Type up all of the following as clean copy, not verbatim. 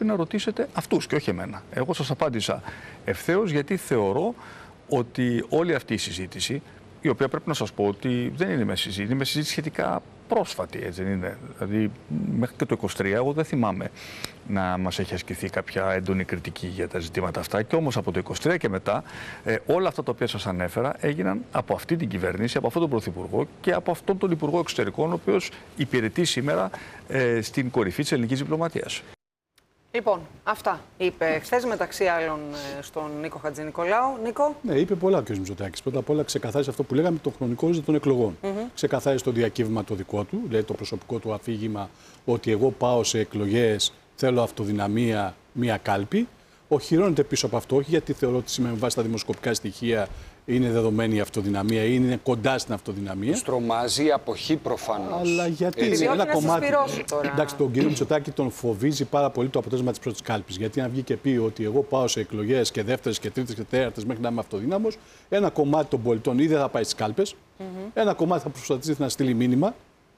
να ρωτήσετε αυτούς και όχι εμένα. Εγώ σας απάντησα ευθέως, γιατί θεωρώ ότι όλη αυτή η συζήτηση, η οποία πρέπει να σας πω ότι δεν είναι με συζήτηση, είναι με συζήτηση σχετικά πρόσφατη, έτσι δεν είναι? Δηλαδή, μέχρι και το 23, εγώ δεν θυμάμαι να μας έχει ασκηθεί κάποια έντονη κριτική για τα ζητήματα αυτά. Και όμως από το 23 και μετά, όλα αυτά τα οποία σας ανέφερα έγιναν από αυτή την κυβέρνηση, από αυτόν τον Πρωθυπουργό και από αυτόν τον Υπουργό Εξωτερικών, ο οποίος υπηρετεί σήμερα στην κορυφή της ελληνικής διπλωματίας. Λοιπόν, αυτά είπε χθες μεταξύ άλλων στον Νίκο Χατζηνικολάου. Νίκο. Ναι, είπε πολλά ο κ. Μητσοτάκης. Πρώτα απ' όλα ξεκαθάρισε αυτό που λέγαμε, τον χρονικό ορίζοντα των εκλογών. Ξεκαθάρισε το διακύβημα το δικό του, δηλαδή το προσωπικό του αφήγημα ότι εγώ πάω σε εκλογές, θέλω αυτοδυναμία, μία κάλπη. Οχυρώνεται πίσω από αυτό, όχι γιατί θεωρώ ότι σήμερα με βάση τα δημοσκοπικά στοιχεία είναι δεδομένη η αυτοδυναμία ή είναι κοντά στην αυτοδυναμία. Στρομάζει η αποχή προφανώς. Αλλά γιατί ένα κομμάτι. Εντάξει, τον κύριο Μητσοτάκη τον φοβίζει πάρα πολύ το αποτέλεσμα της πρώτης κάλπης. Γιατί αν βγει και πει ότι εγώ πάω σε εκλογές και δεύτερες και τρίτες και τέταρτες μέχρι να είμαι αυτοδύναμος, ένα κομμάτι των πολιτών ή δεν θα πάει στις κάλπες, ένα κομμάτι θα προσπαθήσει να στείλει μήνυμα.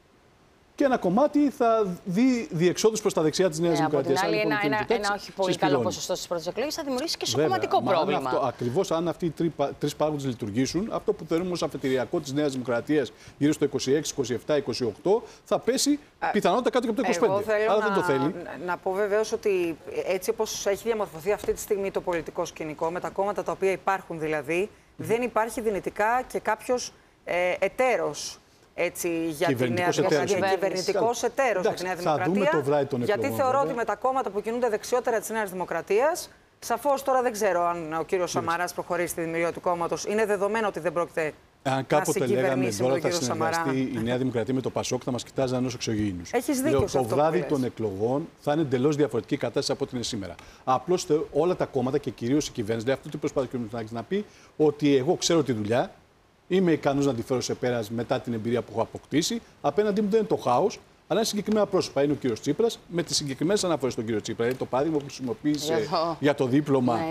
Και ένα κομμάτι θα δει διεξόδους προς τα δεξιά της Νέας Δημοκρατίας. Από την άλλη, ένα όχι πολύ καλό ποσοστό στις πρώτες εκλογές θα δημιουργήσει και σοκομματικό πρόβλημα. Ακριβώς, αν αυτοί οι τρεις παράγοντες λειτουργήσουν, αυτό που θεωρούμε ως αφετηριακό της Νέας Δημοκρατίας γύρω στο 26, 27, 28, θα πέσει πιθανότατα κάτω και από το 25. Εγώ θέλω Άρα δεν το θέλει. να πω βεβαίως ότι έτσι όπως έχει διαμορφωθεί αυτή τη στιγμή το πολιτικό σκηνικό, με τα κόμματα τα οποία υπάρχουν δηλαδή, δεν υπάρχει δυνητικά και κάποιος εταίρος. Έτσι, για τη Νέα Δημοκρατία, κυβερνητικός εταίρος για τη Νέα Δημοκρατία. Γιατί θεωρώ ότι με τα κόμματα που κινούνται δεξιότερα της Νέας Δημοκρατίας, σαφώς τώρα δεν ξέρω αν ο κύριος Σαμαράς προχωρήσει στη δημιουργία του κόμματος. Είναι δεδομένο ότι δεν πρόκειται αν κάποτε λέγαμε τώρα θα συνεργαστεί η Νέα Δημοκρατία με το Πασόκ, θα μας κοιτάζαν ως εξωγήινους. Έχεις δίκιο σε αυτό. Το βράδυ των εκλογών θα είναι εντελώς διαφορετική κατάσταση από ό,τι είναι σήμερα. Απλώς όλα τα κόμματα και κυρίως η κυβέρνηση, δηλαδή αυτό τι προσπαθεί ο κ. να πει, ότι εγώ ξέρω τη δουλειά. Είμαι ικανός να τη φέρω σε πέρας μετά την εμπειρία που έχω αποκτήσει. Απέναντί μου δεν είναι το χάος, αλλά είναι συγκεκριμένα πρόσωπα. Είναι ο κύριος Τσίπρας με τις συγκεκριμένες αναφορές στον κύριο Τσίπρα. Το παράδειγμα που χρησιμοποίησε για το δίπλωμα.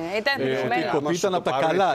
Ήταν από τα καλά.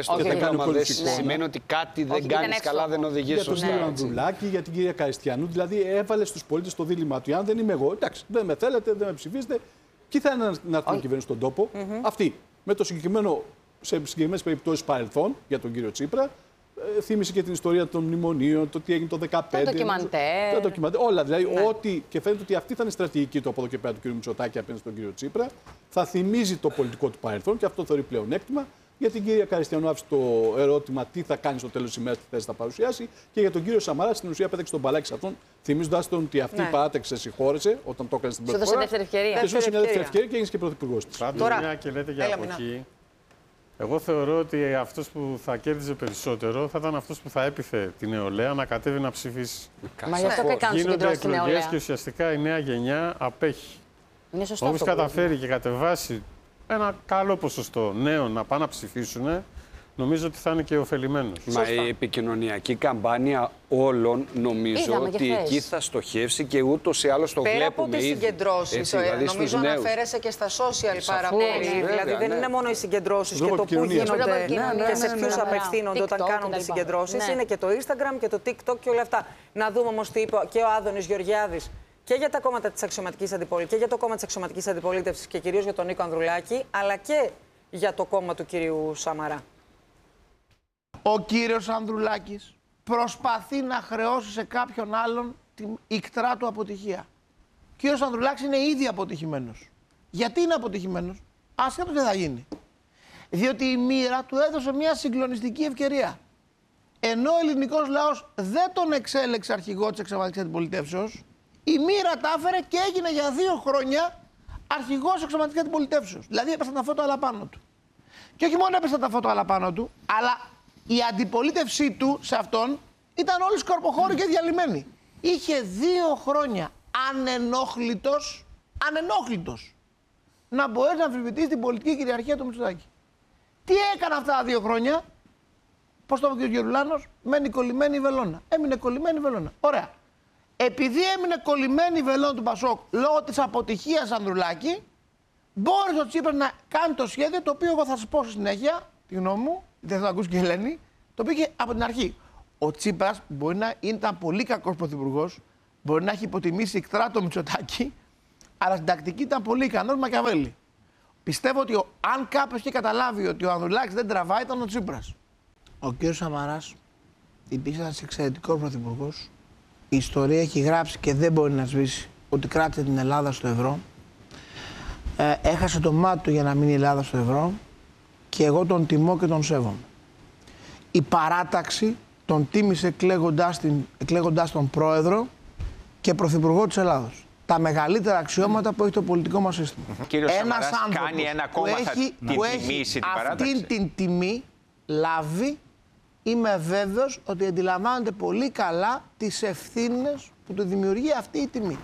Σημαίνει ότι κάτι δεν κάνεις καλά, δεν οδηγείς σωστά. Για τον κύριο Ανδρουλάκη, για την κυρία Καριστιανού. Δηλαδή έβαλε στους πολίτες το δίλημμα του. Αν δεν είμαι εγώ, εντάξει, δεν με θέλετε, δεν με ψηφίζετε. Ποιοι θα είναι να έρθουν να κυβερνήσουν στον τόπο? Αυτοί. Με το συγκεκριμένο, σε συγκεκριμένες περιπτώσεις παρελθόν για τον κύριο Τσίπρα. Θύμισε και την ιστορία των μνημονίων, το τι έγινε το 2015. Το ντοκιμαντέρ. Όλα. Δηλαδή, ό,τι. Και φαίνεται ότι αυτή θα είναι η στρατηγική του από εδώ και πέρα του κ. Μητσοτάκη απέναντι στον κύριο Τσίπρα. Θα θυμίζει το πολιτικό του παρελθόν και αυτό θεωρεί πλεονέκτημα. Για την κυρία Καριστιανού άφησε το ερώτημα τι θα κάνει στο τέλος της ημέρας, τι θέση θα παρουσιάσει. Και για τον κύριο Σαμαρά στην ουσία πέταξε τον μπαλάκι σε αυτόν, θυμίζοντας τον ότι αυτή η παράταξη σε συγχώρεσε όταν το έκανε στην πρώτη φορά. Δεύτερη ευκαιρία. Και σου έδωσε μια δεύτερη ευκαιρία και έγινε και πρωθυπουργός της. Τώρα, μια και λέτε για αποχή. Εγώ θεωρώ ότι αυτός που θα κέρδιζε περισσότερο θα ήταν αυτός που θα έπιθε την νεολαία να κατέβει να ψηφίσει. Μα γι' αυτό και κάνουν γίνονται εκλογές και ουσιαστικά η νέα γενιά απέχει. Όπως καταφέρει και κατεβάσει ένα καλό ποσοστό νέων να πάνε να ψηφίσουν, νομίζω ότι θα είναι και ωφελημένος. Μα η επικοινωνιακή καμπάνια όλων νομίζω ότι εκεί θα στοχεύσει και ούτως ή άλλως το βλέπουμε ήδη. Πέρα από τις συγκεντρώσεις, νομίζω αναφέρεσαι και στα social πάρα πολύ. Δηλαδή δεν είναι μόνο οι συγκεντρώσεις και το που γίνονται και σε ποιους απευθύνονται όταν κάνουν τις συγκεντρώσεις. Είναι και το Instagram και το TikTok και όλα αυτά. Να δούμε όμως τι είπε και ο Άδωνης Γεωργιάδης και για τα κόμματα της αξιωματικής αντιπολίτευσης και για το κόμμα της αξιωματικής αντιπολίτευσης και κυρίως για τον Νίκο Ανδρουλάκη, αλλά και για το κόμμα του κυρίου Σαμαρά. Ο κύριος Ανδρουλάκης προσπαθεί να χρεώσει σε κάποιον άλλον την ικτρά του αποτυχία. Ο κύριος Ανδρουλάκης είναι ήδη αποτυχημένος. Γιατί είναι αποτυχημένος? Ασχέτως δεν θα γίνει. Διότι η μοίρα του έδωσε μια συγκλονιστική ευκαιρία. Ενώ ο ελληνικός λαός δεν τον εξέλεξε αρχηγό της εξωματικής αντιπολιτεύσεως, η μοίρα τα έφερε και έγινε για 2 χρόνια αρχηγός της εξωματικής αντιπολιτεύσεως. Δηλαδή έπεσαν τα φώτα όλα πάνω του. Και όχι μόνο έπεσαν τα φώτα όλα πάνω του, αλλά η αντιπολίτευσή του σε αυτόν ήταν όλοι σκορποχώροι και διαλυμένοι. Είχε 2 χρόνια ανενόχλητος να μπορέσει να αμφισβητήσει την πολιτική κυριαρχία του Μητσοτάκη. Τι έκανε αυτά τα 2 χρόνια? Πώς το είπε και ο Γερουλάνος? Μένει κολλημένη η βελόνα. Έμεινε κολλημένη η βελόνα. Ωραία. Επειδή έμεινε κολλημένη η βελόνα του Πασόκ λόγω της αποτυχίας Ανδρουλάκη, μπόρεσε ο Τσίπρας να κάνει το σχέδιο το οποίο εγώ θα σας πω στη συνέχεια, τη γνώμη μου, δεν θα το ακούσει και η Ελένη, το πήγε από την αρχή. Ο Τσίπρας μπορεί να ήταν πολύ κακός πρωθυπουργός, μπορεί να έχει υποτιμήσει ικτρά το Μητσοτάκη, Αλλά στην τακτική ήταν πολύ ικανός Μακιαβέλη. Πιστεύω ότι αν κάποιος είχε καταλάβει ότι ο Ανδρουλάκης δεν τραβάει, ήταν ο Τσίπρας. Ο κ. Σαμαράς υπήρξε ένας εξαιρετικός πρωθυπουργός. Η ιστορία έχει γράψει και δεν μπορεί να σβήσει ότι κράτησε την Ελλάδα στο ευρώ. Έχασε το μάτι του για να μείνει η Ελλάδα στο ευρώ και εγώ τον τιμώ και τον σέβομαι. Η παράταξη τον τίμησε εκλέγοντας τον πρόεδρο και πρωθυπουργό της Ελλάδος. Τα μεγαλύτερα αξιώματα που έχει το πολιτικό μας σύστημα. Κύριος Σαμαράς κάνει ένα κόμμα που έχει αυτή την τιμή λάβει, είμαι βέβαιος ότι αντιλαμβάνεται πολύ καλά τις ευθύνες που του δημιουργεί αυτή η τιμή.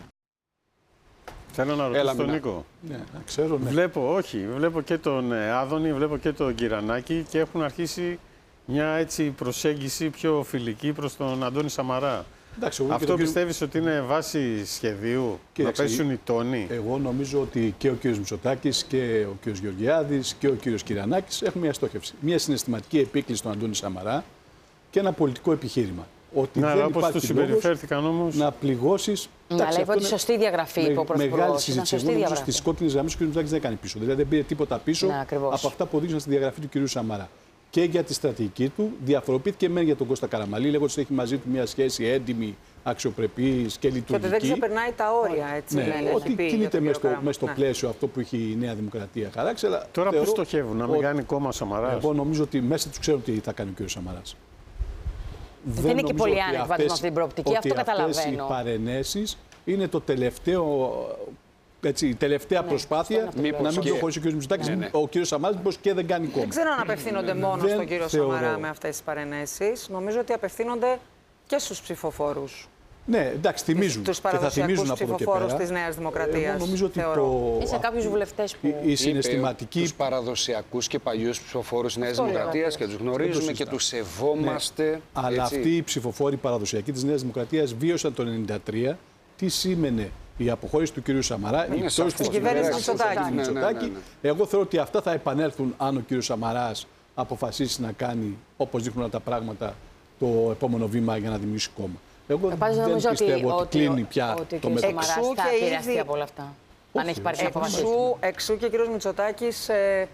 Θέλω να ρωτήσω τον Νίκο. Ναι, ξέρω, ναι. Βλέπω και τον Άδωνη, βλέπω και τον Κυρανάκη και έχουν αρχίσει μια έτσι προσέγγιση πιο φιλική προς τον Αντώνη Σαμαρά. Εντάξει, αυτό πιστεύεις ότι είναι βάση σχεδίου, κοίταξε, να πέσουν οι τόνοι? Εγώ νομίζω ότι και ο κύριος Μητσοτάκης και ο κύριος Γεωργιάδης και ο κύριος Κυρανάκης έχουν μια στόχευση. Μια συναισθηματική επίκληση στον Αντώνη Σαμαρά και ένα πολιτικό επιχείρημα. Ότι ναι, δεν όπως του συμπεριφέρθηκαν όμως. Να πληγώσεις. Αλλά είπε ότι σωστή διαγραφή, είπε ο Πρωθυπουργός. Μεγάλη συζήτηση. Εγώ νομίζω στις κόκκινες γραμμές ο κ. Μητσοτάκης δεν έκανε πίσω. Δηλαδή δεν πήρε τίποτα πίσω από αυτά που οδήγησαν στη διαγραφή του κ. Σαμαρά. Και για τη στρατηγική του διαφοροποιήθηκε μεν για τον Κώστα Καραμανλή, λέγοντας ότι έχει μαζί του μια σχέση έντιμη, αξιοπρεπής και λειτουργική. Και ότι δεν ξεπερνάει τα όρια, έτσι. Ναι, ότι κινείται μέσα στο πλαίσιο αυτό που έχει η Νέα Δημοκρατία χαράξει. Αλλά τώρα πού στοχεύουν, να μην κάνει κόμμα Σαμαράς? Εγώ νομίζω ότι μέσα του ξέρουν τι θα κάνει ο κ. Σαμαράς. Δεν είναι και πολύ άνετο με αυτή την προοπτική, αυτό καταλαβαίνω. Αυτές οι παρενέσεις είναι το τελευταίο. Έτσι, η τελευταία προσπάθεια να μην προχωρήσει ο κ. Μητσοτάκης. Ο κ. Σαμαράς μήπως και δεν κάνει κόμμα. Δεν ξέρω αν απευθύνονται μόνο στον κύριο Σαμαρά με αυτές τις παρενέσεις. Νομίζω ότι απευθύνονται και στους ψηφοφόρους. Ναι, εντάξει, θυμίζουν. Τους παραδοσιακούς ψηφοφόρους της Νέας Δημοκρατίας. Νομίζω ότι σε κάποιους βουλευτές που. Η συναισθηματική. Τους παραδοσιακούς και παλιούς ψηφοφόρους της Νέας Δημοκρατίας και τους γνωρίζουμε και τους σεβόμαστε. Ναι. Αλλά αυτοί οι ψηφοφόροι παραδοσιακοί της Νέας Δημοκρατίας βίωσαν το 1993 τι σήμαινε η αποχώρηση του κ. Σαμαρά, η πτώση της κυβέρνησης Μητσοτάκη. Εγώ θεωρώ ότι αυτά θα επανέλθουν αν ο κ. Σαμαράς αποφασίσει να κάνει, όπως δείχνουν τα πράγματα, το επόμενο βήμα για να δημιουργήσει κόμμα. Εγώ δεν πιστεύω ότι κλείνει πια το μέτωπο. Εξού θα επηρεαστεί από όλα αυτά. Αν έχει πάρει αποφασίσει. Εξού και ο κ. Μητσοτάκης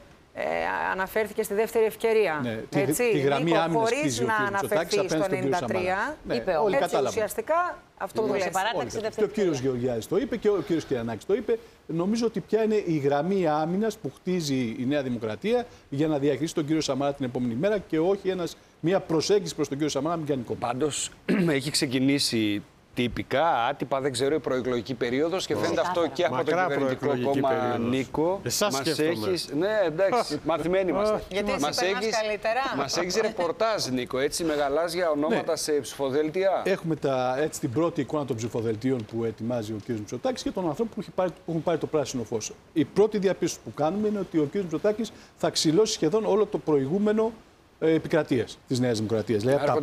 αναφέρθηκε στη δεύτερη ευκαιρία. Ναι, τη γραμμή άμυνας χωρίς να αναφερθεί στο 1993. Είπε όλοι. Έτσι, ουσιαστικά αυτό που λέει. Και ο κύριος Γεωργιάδης το είπε και ο κύριος Κυρανάκης το είπε. Νομίζω ότι πια είναι η γραμμή άμυνας που χτίζει η Νέα Δημοκρατία για να διαχειρίσει τον κύριο Σαμαρά την επόμενη μέρα και όχι μια προσέγγιση προς τον κύριο Σαμαρά να μην κάνει κόμμα. Πάντως έχει ξεκινήσει τυπικά, άτυπα, δεν ξέρω, η προεκλογική περίοδος και φαίνεται αυτό και από το κυβερνητικό κόμμα Νίκο. Μας έχεις. Ναι, εντάξει, μαθημένοι είμαστε. Γιατί εσύ περνάς καλύτερα. Μας έχεις ρεπορτάζ, Νίκο, έτσι μεγαλάζια ονόματα σε ψηφοδέλτια. Έχουμε την πρώτη εικόνα των ψηφοδελτίων που ετοιμάζει ο κ. Μητσοτάκης και των ανθρώπων που έχουν πάρει το πράσινο φως. Η πρώτη διαπίστωση που κάνουμε είναι ότι ο κ. Μητσοτάκης θα ξυλώσει σχεδόν όλο το προηγούμενο επικρατείας της Νέας Δημοκρατίας. Δηλαδή, από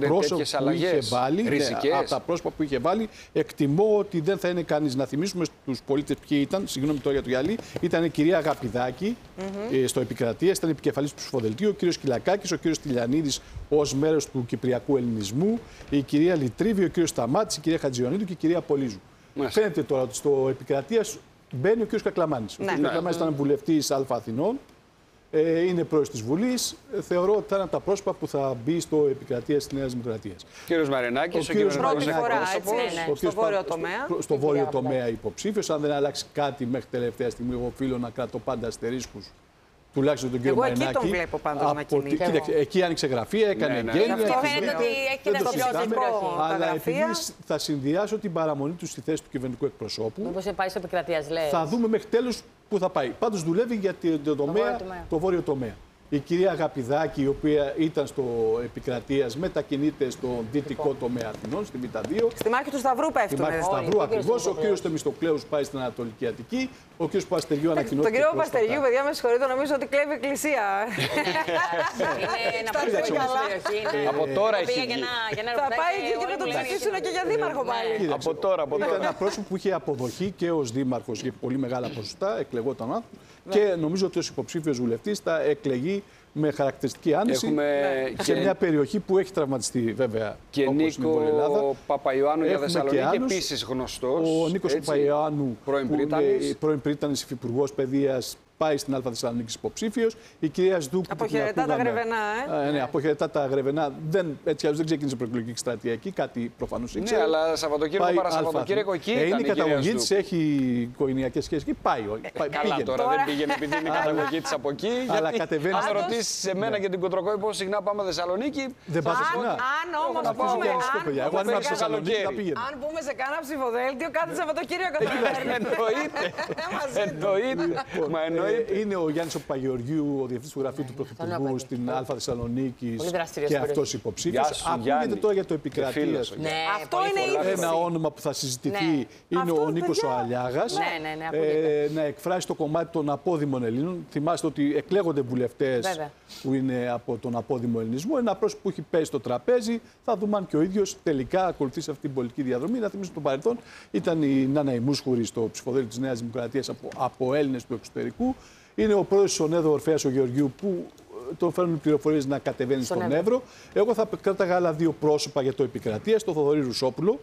τα πρόσωπα που είχε βάλει, εκτιμώ ότι δεν θα είναι κανείς. Να θυμίσουμε στους πολίτες ποιοι ήταν, συγγνώμη τώρα για το γυαλί, ήταν η κυρία Αγαπηδάκη στο Επικρατείας, ήταν επικεφαλής του ψηφοδελτίου, ο κύριος Κυλακάκης, ο κύριος Τηλιανίδης ως μέρος του Κυπριακού Ελληνισμού, η κυρία Λιτρίβη, ο κύριος Σταμάτης, η κυρία Χατζιονίδου και η κυρία Πολύζου. Φαίνεται τώρα ότι στο Επικρατείας μπαίνει ο κύριος Κακλαμάνης. Ο κύριος Κακλαμάνης ήταν βουλευτής Α Αθηνών. Είναι πρόεδρος της Βουλής. Θεωρώ ότι θα είναι από τα πρόσωπα που θα μπει στο Επικρατεία της Νέας Δημοκρατίας. Κύριος Μαρινάκης, πρώτη φορά στο βόρειο τομέα. Στο βόρειο τομέα υποψήφιος. Αν δεν αλλάξει κάτι μέχρι τελευταία στιγμή, εγώ οφείλω να κρατώ πάντα αστερίσκους. Τουλάχιστον τον κύριο Μαρινάκη. Εγώ εκεί τον βλέπω πάντως να κινείται. Εκεί άνοιξε γραφεία, έκανε εγγένεια. Αυτό φαίνεται ότι έχει ένα σημαντικό. Αλλά επειδή θα συνδυάσω την παραμονή του στη θέση του κυβερνητικού εκπροσώπου. Μήπως πάει στο Επικρατείας, λέει. Θα δούμε μέχρι τέλους πού θα πάει. Πάντως δουλεύει για το βόρειο τομέα. Η κυρία Αγαπηδάκη, η οποία ήταν στο Επικρατείας, μετακινείται στο δυτικό τομέα Αθηνών, στη Β2. Στη μάχη του Σταυρού πέφτουν. Στη μάχη του Σταυρού ακριβώς. Ο κύριος Θεμιστοκλέους πάει στην Ανατολική Αττική. Ο κύριος Παστεριού ανακοινώθηκε. Τον κύριο Παστεριού, παιδιά, με συγχωρείτε, νομίζω ότι κλέβει εκκλησία. Είναι ένα από τώρα έχει βγει. Θα πάει εκεί και να το ψηφίσουν και για δήμαρχο πάλι. Από τώρα. Ήταν ένα πρόσωπο που είχε αποδοχή και ως δήμαρχος για πολύ μεγάλα ποσοστά, εκλεγόταν άνθρωπο. Και νομίζω ότι ως υποψήφιος βουλευτής θα εκλεγεί ζει με χαρακτηριστική άνεση σε μια περιοχή που έχει τραυματιστεί βέβαια. Και Νίκο Παπαϊωάννου για Θεσσαλονίκη, επίσης γνωστός. Ο Νίκος Παπαϊωάννου, πρώην Πρίτανης, υφυπουργός παιδείας, πάει στην Αλφα Θεσσαλονίκης υποψήφιος. Η κυρία Σδούκου. Αποχαιρετά τα Γρεβενά, Ναι, αποχαιρετά τα Γρεβενά. Έτσι δεν ξεκίνησε προεκλογική εκστρατεία εκεί, κάτι προφανώς ήξερε. Ναι, αλλά Σαββατοκύριακο παρασαββατοκύριακο εκεί. Είναι η καταγωγή της, έχει οικογενειακές σχέσεις εκεί. Πάει. Καλά, τώρα δεν πήγαινε επειδή είναι η καταγωγή της από εκεί. Αλλά κατεβαίνει. Αν ρωτήσει εμένα και την Κοντροκόη πώς συχνά πάμε Θεσσαλονίκη. Δεν πας συχνά. Αν όμως πούμε. Εγώ αν είμαι στη Θεσσαλονίκη θα πήγαινα. Αν πούμε σε κάνα ψηφοδέλτιο, κάθε Σαββατοκύριακο θα Εννοείται. Είναι ο Γιάννης Παπαγεωργίου, ο διευθυντής του γραφείου του Πρωθυπουργού στην Αλφα Θεσσαλονίκης και αυτός υποψήφιος. Ακούγεται τώρα για το Επικρατείας. Αυτό είναι ένα όνομα που θα συζητηθεί είναι ο Νίκος ο Αλιάγας. Να εκφράσει το κομμάτι των απόδημων Ελλήνων. Θυμάστε ότι εκλέγονται βουλευτές που είναι από τον απόδημο ελληνισμό. Ένα πρόσωπο που έχει πέσει στο τραπέζι. Θα δούμε αν και ο ίδιος τελικά ακολουθήσει αυτή την πολιτική διαδρομή. Να θυμίσω το παρελθόν ήταν η Νάνα Ημούσχουρη στο ψηφοδέλτιο της Νέας Δημοκρατίας από Έλληνες του εξωτερικού. Είναι ο πρόεδρος της ΟΝΕΔΟ Ορφέας ο Γεωργίου που τον φέρνουν πληροφορίες να κατεβαίνει στον Εύρο. Εγώ θα κράταγα άλλα δύο πρόσωπα για το Επικρατείας, τον Θοδωρή Ρουσόπουλο,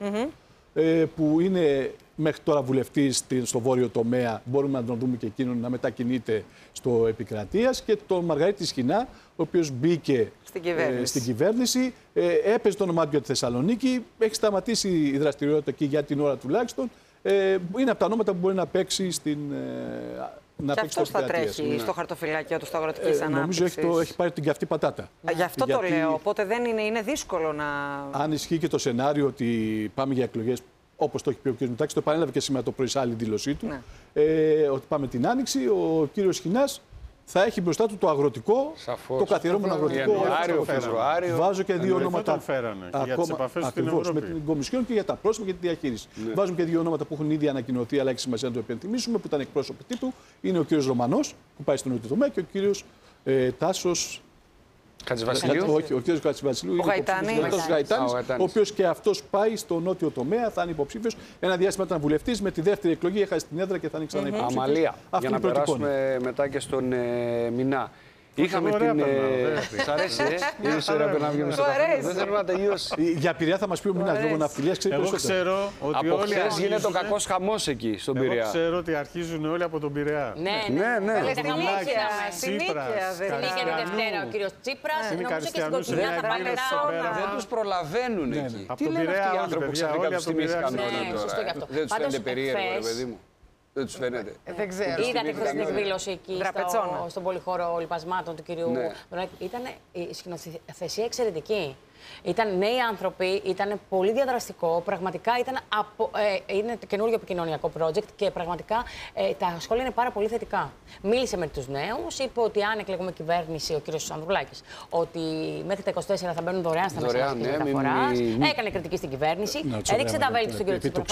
που είναι μέχρι τώρα βουλευτής στο βόρειο τομέα. Μπορούμε να τον δούμε και εκείνον να μετακινείται στο Επικρατείας. Και τον Μαργαρίτη Σχοινά, ο οποίος μπήκε στην κυβέρνηση. Έπαιζε το όνομά του για τη Θεσσαλονίκη. Έχει σταματήσει η δραστηριότητα εκεί για την ώρα τουλάχιστον. Είναι από τα ονόματα που μπορεί να παίξει στην. Και αυτός θα τρέχει στο χαρτοφυλάκιο του, στο αγροτικής ανάπτυξης. Νομίζω έχει πάρει την καυτή πατάτα. Γι' αυτό το λέω. Οπότε δεν είναι δύσκολο να. Αν ισχύει και το σενάριο ότι πάμε για εκλογές, όπως το έχει πει ο κ. Μητσοτάκης, το επανέλαβε και σήμερα το πρωί σε άλλη δήλωσή του, ότι πάμε την Άνοιξη, ο κ. Σχοινάς θα έχει μπροστά του το αγροτικό, σαφώς, το καθιερωμένο αγροτικό. Φεβρουάριο. Βάζω και δύο ονόματα. Ακριβώς με την Κομισιόν και για τα πρόσωπα και τη διαχείριση. Βάζουμε και δύο ονόματα που έχουν ήδη ανακοινωθεί, αλλά έχει σημασία να το επενθυμίσουμε, που ήταν εκπρόσωποι τύπου. Είναι ο κ. Ρωμανός, που πάει στον νότιο τομέα, και ο κ. Τάσος. Χατζηβασιλείου. Όχι, ο κ. Χατζηβασιλείου είναι ο Γαϊτάνης, ο οποίος και αυτός πάει στο νότιο τομέα, θα είναι υποψήφιος. Ένα διάστημα ήταν βουλευτής, με τη δεύτερη εκλογή έχασε την έδρα και θα είναι ξανά υποψήφιος. Αμαλία. Για να περάσουμε μετά και στον Μινά. Είχαμε την. Σ' αρέσει, Είδες ωραία να βγαίνουμε στο καφέ. Δεν θέλω να τελειώσει. Για Πειραιά θα μας πει ο Μινάς, λόγω ναυτιλίας ξέρει περισσότερο. Εγώ ξέρω ότι από χθες γίνεται ο κακός χαμός εκεί στον Πειραιά. Εγώ ξέρω ότι αρχίζουν όλοι από τον Πειραιά. Ναι. Συνήθεια. Βγήκε τη Δευτέρα ο κύριος Τσίπρας. Νομίζω και στην Κοκκινιά θα πάει μετά. Δεν τους προλαβαίνουν εκεί. Από Τι τον λένε αυτοί οι Πειραιά άνθρωποι που ξαφνικά τους θυμήθηκαν όλοι τώρα. Δεν τους φαίνεται περίεργο, ρε παιδί μου. Δεν τους φαίνεται. Δεν ξέρω. Είδατε χθες την εκδήλωση εκεί στον πολυχώρο λιπασμάτων του κυρίου. Ήταν η σκηνοθεσία εξαιρετική. Ήταν νέοι άνθρωποι, ήταν πολύ διαδραστικό. Πραγματικά είναι καινούργιο επικοινωνιακό project και πραγματικά τα σχόλια είναι πάρα πολύ θετικά. Μίλησε με τους νέους, είπε ότι αν εκλεγούμε κυβέρνηση, ο κύριος Ανδρουλάκης, ότι μέχρι τα 24 θα μπαίνουν δωρεάν στα μέσα μαζικής μεταφοράς. Έκανε κριτική στην κυβέρνηση. Έδειξε τα βέλη του στον κύριο Τσίπρα.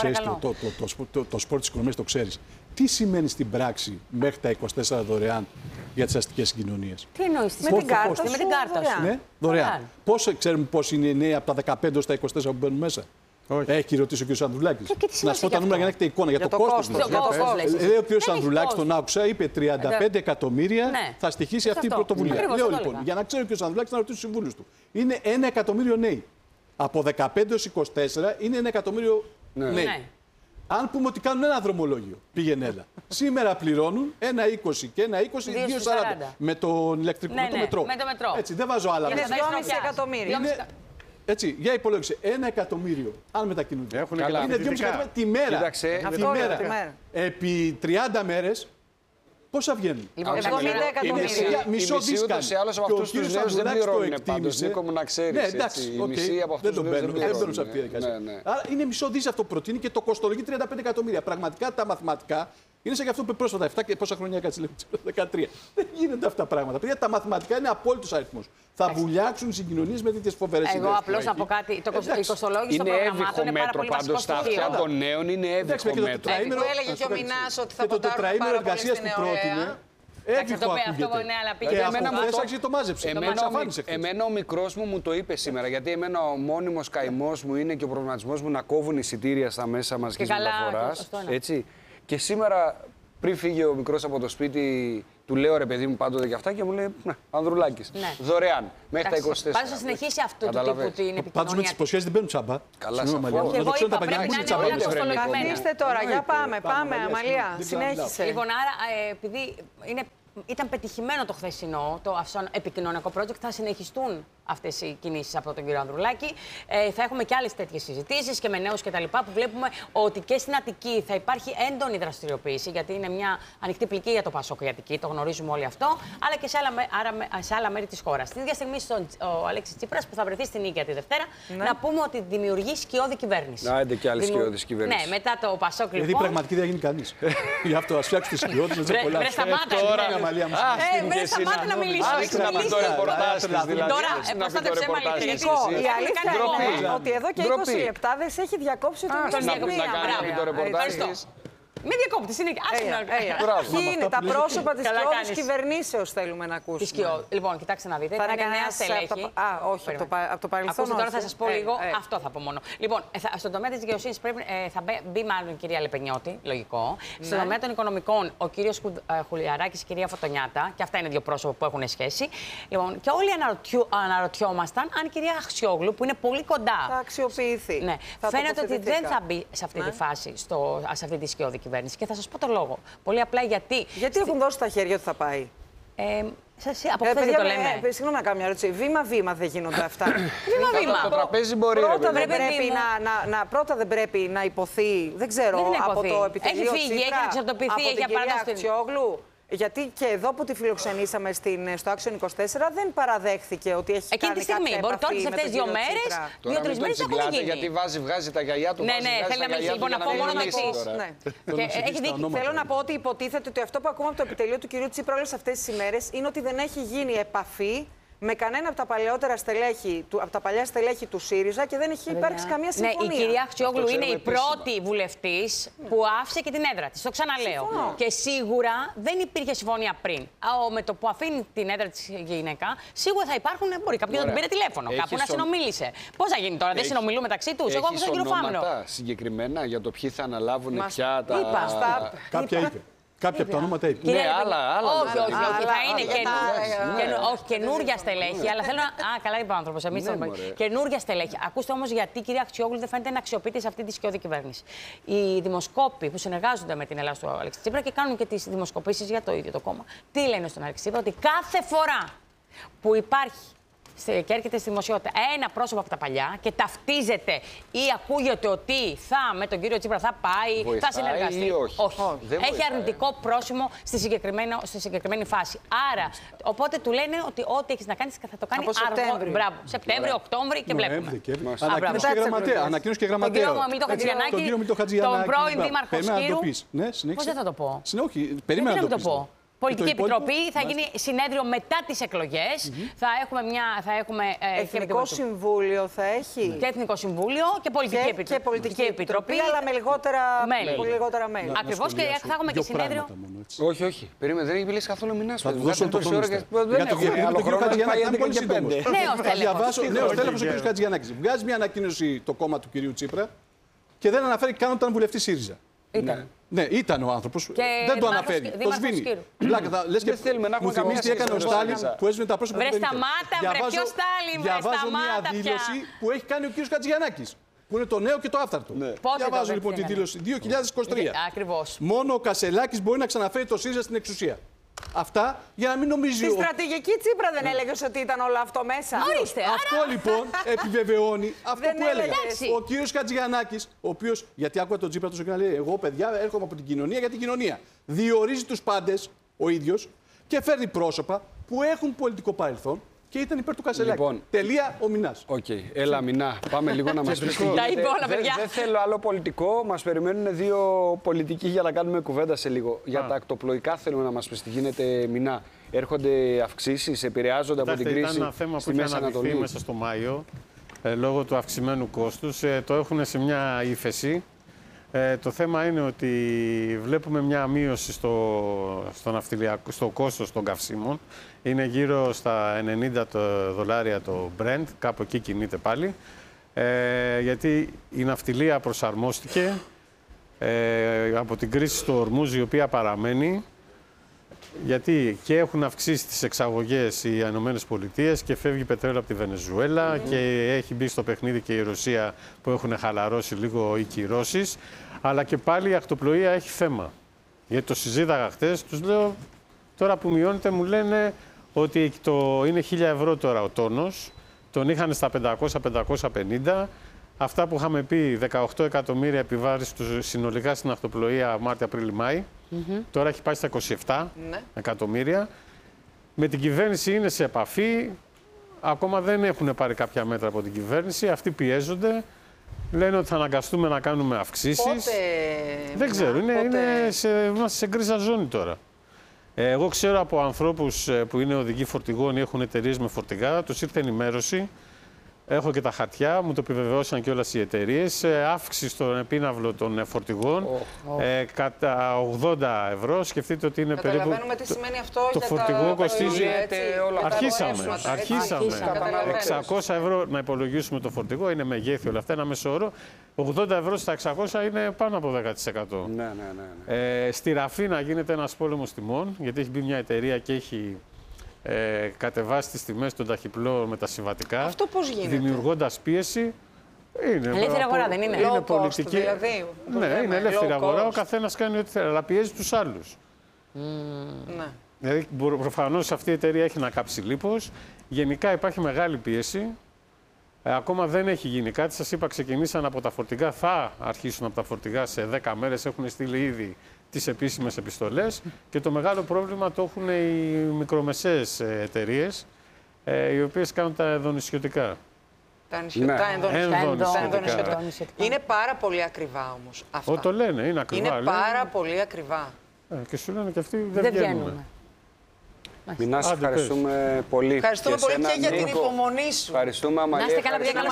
Το σπορ της οικονομίας το ξέρεις. Τι σημαίνει στην πράξη μέχρι τα 24 δωρεάν για τις αστικές συγκοινωνίες? Τι εννοείς? Με την κάρτα σου. Ναι, δωρεάν. Πώς ξέρουμε πώς είναι οι νέοι από τα 15 ως τα 24 που μπαίνουν μέσα? Έχει ρωτήσει ο κ. Ανδρουλάκης. Να σου πω τα νούμερα για να έχετε εικόνα. Για το κόστος. Λέει ο κ. Ανδρουλάκης, τον άκουσα, είπε 35 εκατομμύρια θα στοιχήσει αυτή η πρωτοβουλία. Λέω λοιπόν, για να ξέρει ο κ. Ανδρουλάκης, να ρωτήσει τους συμβούλους του. Είναι 1 εκατομμύριο νέοι. Από 15 έως 24 είναι 1 εκατομμύριο νέοι. Αν πούμε ότι κάνουν ένα δρομολόγιο, πήγαινε έλα. Σήμερα πληρώνουν 1,20 και 1,20, 2,40. Με το ηλεκτρικό, με το μετρό. Έτσι, δεν βάζω άλλα. Είναι 2,5 εκατομμύρια. Έτσι, για υπολόγισε 1 εκατομμύριο. Αν μετακινούνται. Είναι 2,5 εκατομμύρια τη μέρα. Τη μέρα. Επί 30 μέρες. Πόσα βγαίνουν? 70 εκατομμύρια. Μισό δις κάνει. Και από αυτούς τους νέους δεν πληρώνουν πάντως, Νίκο μου να ξέρεις. Ναι, εντάξει, δεν τον παίρνουν σε αυτή τη διαδικασία. Άρα είναι μισό δις αυτό που προτείνει και το κοστολογεί 35 εκατομμύρια. Πραγματικά τα μαθηματικά είναι σαν και αυτό που πρόσφατα 7 και πόσα χρονιά κάτσε λέμε, 13. Δεν γίνονται αυτά τα πράγματα. Παιδιά, τα μαθηματικά είναι απόλυτος αριθμός. Θα βουλιάξουν οι συγκοινωνίες με τέτοιες φοβερές ιδέες. Εγώ απλώς να πω κάτι. Το κοστολόγηση των προγραμμάτων είναι πάρα πολύ βασικό στοιχείο. Στα αυτιά των νέων είναι εύβυχο μέτρο. Έλεγε και ο Μινάς ότι θα ποντάρουν πάρα πολύ στην νεολαία. Εύβυχο ακούγεται. Εμένα ο μικρός μου το είπε σήμερα, γιατί εμένα ο μόνιμος καημός μου είναι και ο προβληματισμός μου να κόβουν εισιτήρια στα μέσα μαζικής μεταφοράς. Και σήμερα Πριν φύγει ο μικρός από το σπίτι, του λέω ρε παιδί μου πάντοτε και αυτά και μου λέει Ανδρουλάκης. Ναι. Δωρεάν. Μέχρι τα 24. Πάντως θα συνεχίσει αυτού του τύπου την επικοινωνία. Πάντως με τις υποσχέσεις δεν παίρνουν τσάμπα. Καλά, σαφώς. Και εγώ είπα πρέπει να είναι όλα κοστολογημένα. Καθίστε τώρα, για πάμε, Αμαλία. Συνέχισε. Λοιπόν, άρα επειδή ήταν πετυχημένο το χθεσινό, το επικοινωνιακό project, θα συνεχιστούν αυτές οι κινήσεις από τον κύριο Ανδρουλάκη. Θα έχουμε και άλλες τέτοιες συζητήσεις και με νέους κτλ. Που βλέπουμε ότι και στην Αττική θα υπάρχει έντονη δραστηριοποίηση, γιατί είναι μια ανοιχτή πληγή για το Πασόκ η Αττική, το γνωρίζουμε όλοι αυτό, αλλά και σε άλλα μέρη της χώρας. Την ίδια στιγμή ο Αλέξης Τσίπρας που θα βρεθεί στην Νίκαια τη Δευτέρα, να πούμε ότι δημιουργεί σκιώδη κυβέρνηση. Να έντε και άλλη σκιώδη κυβέρνηση. Ναι, μετά το Πασόκ λοιπόν. Γιατί πραγματική δεν θα γίνει κανείς. Γι' αυτό ας φτιάξουν τις σκιώδεις. Βρε σταμάτα να μιλήσω. Τώρα, προστάτεψέ με αλήθεια. Η αλήθεια είναι ότι εδώ και 20 λεπτά δεν σε έχει διακόψει τον Ευχαριστώ. Μην διακόπτεις, είναι Ποιοι είναι τα πρόσωπα της σκιώδης κυβερνήσεως, θέλουμε να ακούσουμε. Λοιπόν, κοιτάξτε να δείτε. Θα είναι νέα στελέχη. Όχι, από το παρελθόν. Ακούστε, τώρα θα σας πω λίγο. Αυτό θα πω μόνο. Λοιπόν, στον τομέα της δικαιοσύνης θα μπει μάλλον η κυρία Λεπενιώτη, λογικό. Στον τομέα των οικονομικών, ο κύριος Χουλιαράκης, η κυρία Φωτονιάτα. Και αυτά είναι δύο πρόσωπα που έχουν σχέση. Λοιπόν, και όλοι αναρωτιόμασταν αν η κυρία Αξιόγλου, που είναι πολύ κοντά. Θα αξιοποιηθεί. Φαίνεται ότι δεν θα μπει σε αυτή τη φάση, σε αυτή τη σκιώδη κυβέρνηση. Και θα σας πω το λόγο. Πολύ απλά γιατί. Γιατί έχουν δώσει τα χέρια ότι θα πάει. Από χθες δεν το λέμε. Συγγνώμη να κάνω μια ερώτηση. Βήμα-βήμα δεν γίνονται αυτά. Βήμα-βήμα. Το τραπέζι μπορεί Πρώτα δεν πρέπει να υποθεί, δεν ξέρω, από το επιτελείο Έχει φύγει, έχει εξαρτοποιηθεί, έχει απαραδώσει την Αξιόγλου. Γιατί και εδώ που τη φιλοξενήσαμε στο Action 24 δεν παραδέχθηκε ότι έχει κάνει κάποια επαφή. Τώρα τις αυτές 2 μέρες, 2-3 μέρες έχουν γίνει. Γιατί βγάζει τα γυαλιά του. Ναι, θέλει να μιλήσει. Λοιπόν, να πω μόνο το εξής. Έχει δίκιο. Θέλω να πω ότι υποτίθεται ότι αυτό που ακούμε από το επιτελείο του κυρίου Τσίπρα όλες αυτές τις ημέρες είναι ότι δεν έχει γίνει επαφή με κανένα από τα παλαιότερα στελέχη, από τα παλιά στελέχη του ΣΥΡΙΖΑ και δεν έχει υπάρξει καμία συμφωνία. Ναι, η κυρία Αξιόγλου είναι η πρώτη βουλευτής που άφησε και την έδρα της. Το ξαναλέω. Και σίγουρα δεν υπήρχε συμφωνία πριν. Με το που αφήνει την έδρα της γυναίκα, σίγουρα θα υπάρχουν. Μπορεί κάποιος να την πήρε τηλέφωνο, κάπου να συνομίλησε. Πώς θα γίνει τώρα, δεν συνομιλούν μεταξύ τους. Εγώ άκουσα τον κύριο Φάμενο. Συγκεκριμένα για το ποιοι θα αναλάβουν πια τα. Κάποια είπε. Κάποια από τα ονόματα είπε. Ναι, άλλα. Όχι, θα είναι καινούργια στελέχη. Αλλά θέλω να. Καλά είπε ο άνθρωπος. Καινούργια στελέχη. Ακούστε όμως γιατί η κυρία Αξιόγλου δεν φαίνεται να αξιοποιείται σε αυτή τη σκιώδη κυβέρνηση. Οι δημοσκόποι που συνεργάζονται με την Ελλάδα του Αλέξη Τσίπρα και κάνουν και τις δημοσκοπήσεις για το ίδιο το κόμμα. Τι λένε στον Αλέξη Τσίπρα, ότι κάθε φορά που υπάρχει και έρχεται στη δημοσιότητα ένα πρόσωπο από τα παλιά και ταυτίζεται ή ακούγεται ότι με τον κύριο Τσίπρα θα πάει, βοηθάει, θα συνεργαστεί. Όχι. Έχει αρνητικό πρόσημο στη συγκεκριμένη φάση. Άρα, οπότε του λένε ότι ό,τι έχεις να κάνεις θα το κάνει αργότερα. Μπράβο. Σεπτέμβριο, Οκτώβριο και βλέπουμε. Ανακοίνωσε και γραμματέα. Τον κύριο Μίλτο Χατζιαννάκη, τον πρώην δήμαρχο Σκύρου. Πώς δεν θα το πω. Περίμενα να το πω. Πολιτική Επιτροπή, θα γίνει συνέδριο μετά τις εκλογές. Θα έχουμε Εθνικό Συμβούλιο θα έχει. Και Εθνικό Συμβούλιο και Πολιτική Επιτροπή. Αλλά με λιγότερα μέλη. Ακριβώς, και θα έχουμε και συνέδριο. Όχι. Περίμενε, δεν έχει μιλήσει καθόλου Μινάς. Θα του δώσω το χρόνο. Για το κύριο Χατζιαννάκη, είναι πολύ σύντομος. Νέος τέλεχος ο κύριος Χατζιαννάκης. Βγάζει μια ανακοίνωση το κόμμα του κυρίου Τσίπρα και δεν αναφέρει καν όταν βουλευτή ΣΥΡΙΖΑ. Ναι, ήταν ο άνθρωπος. Δεν το αναφέρει. Το σβήνει. Λες και μου θυμίζει τι έκανε ο Στάλιν που έσβηνε τα πρόσωπα του. Βρε σταμάτα, ποιο Στάλιν, διαβάζω μια δήλωση που έχει κάνει ο κύριος Χατζιαννάκης. Που είναι το νέο και το άφθαρτο. Διαβάζω λοιπόν τη δήλωση 2023. Ακριβώς. Μόνο ο Κασελάκης μπορεί να ξαναφέρει το ΣΥΡΙΖΑ στην εξουσία. Αυτά για να μην νομίζει. Στη στρατηγική Τσίπρα δεν έλεγες ότι ήταν όλο αυτό μέσα. Ορίστε. Αυτό λοιπόν επιβεβαιώνει αυτό που έλεγα. Ο κύριος Χατζιαννάκης, ο οποίος, γιατί άκουγα τον Τσίπρα τόσο και να λέει: εγώ, παιδιά, έρχομαι από την κοινωνία για την κοινωνία. Διορίζει τους πάντες ο ίδιος και φέρνει πρόσωπα που έχουν πολιτικό παρελθόν. Και ήταν υπέρ του Κασελάκη. Λοιπόν, τελεία ο Μινάς. Έλα, Μινά. Πάμε λίγο να μας πεις. Δεν θέλω άλλο πολιτικό. Μας περιμένουν 2 πολιτικοί για να κάνουμε κουβέντα σε λίγο. Για τα ακτοπλοϊκά θέλουμε να μας πεις τι γίνεται, Μινά. Έρχονται αυξήσεις, επηρεάζονται από την κρίση. Ήταν ένα θέμα που είχε αναδειχθεί μέσα στο Μάιο λόγω του αυξημένου κόστους. Το έχουν σε μια ύφεση. Το θέμα είναι ότι βλέπουμε μια μείωση στο κόστος των καυσίμων. Είναι γύρω στα $90 το Brent, κάπου εκεί κινείται πάλι. Γιατί η ναυτιλία προσαρμόστηκε από την κρίση στο Ορμούζ, η οποία παραμένει, γιατί και έχουν αυξήσει τις εξαγωγές οι ΗΠΑ και φεύγει πετρέλαιο από τη Βενεζουέλα και έχει μπει στο παιχνίδι και η Ρωσία που έχουν χαλαρώσει λίγο οι κυρώσεις, αλλά και πάλι η ακτοπλοεία έχει θέμα. Γιατί το συζήταγα χτες, τους λέω, τώρα που μειώνεται μου λένε ότι είναι 1.000 ευρώ τώρα ο τόνος, τον είχαν στα 500-550. Αυτά που είχαμε πει, 18 εκατομμύρια επιβάρηση του συνολικά στην ακτοπλοεία Μάρτιο-Απρίλη-Μάη. Τώρα έχει πάει στα 27 εκατομμύρια. Με την κυβέρνηση είναι σε επαφή. Ακόμα δεν έχουν πάρει κάποια μέτρα από την κυβέρνηση. Αυτοί πιέζονται. Λένε ότι θα αναγκαστούμε να κάνουμε αυξήσεις. Δεν ξέρω. Είμαστε σε γκρίζα ζώνη τώρα. Εγώ ξέρω από ανθρώπους που είναι οδηγοί φορτηγών ή έχουν εταιρείες με φορτηγά, τους ήρθε ενημέρωση. Έχω και τα χαρτιά, μου το επιβεβαιώσαν και όλες οι εταιρείες. Αύξηση στον επίναυλο των φορτηγών κατά 80 ευρώ. Σκεφτείτε ότι είναι περίπου. Καταλαβαίνουμε τι σημαίνει αυτό το για φορτηγό κοστίζει. Αρχίσαμε. 600 ευρώ να υπολογίσουμε το φορτηγό, είναι μεγέθη όλα αυτά, ένα μέσο όρο. 80 ευρώ στα 600 είναι πάνω από 10%. Ναι. Στη Ραφίνα γίνεται ένας πόλεμος τιμών, γιατί έχει μπει μια εταιρεία και έχει κατεβάσει τις τιμές των ταχυπλών με τα συμβατικά. Αυτό πώς γίνεται? Δημιουργώντας πίεση. Ελεύθερη αγορά δεν είναι? Είναι low πολιτική. Cost, δηλαδή, ναι, είναι ελεύθερη αγορά. Ο καθένας κάνει ό,τι θέλει, αλλά πιέζει τους άλλους. Ναι. Δηλαδή, προφανώς αυτή η εταιρεία έχει να κάψει λίπος. Γενικά υπάρχει μεγάλη πίεση. Ακόμα δεν έχει γίνει κάτι. Σας είπα, ξεκινήσαν από τα φορτηγά. Θα αρχίσουν από τα φορτηγά σε 10 μέρες. Έχουν στείλει ήδη τις επίσημες επιστολές. Και το μεγάλο πρόβλημα το έχουν οι μικρομεσαίες εταιρείες, οι οποίες κάνουν τα ενδονησιωτικά. Τα ενδονησιωτικά. Είναι πάρα πολύ ακριβά όμως αυτά. Το λένε, είναι ακριβά. Είναι πάρα πολύ ακριβά. Και σου λένε και αυτοί δεν βγαίνουν. Μινά, ευχαριστούμε πολύ. Ευχαριστούμε πολύ και για την υπομονή σου. Ευχαριστούμε, Αμαλία. Να είστε καλά, παιδιά,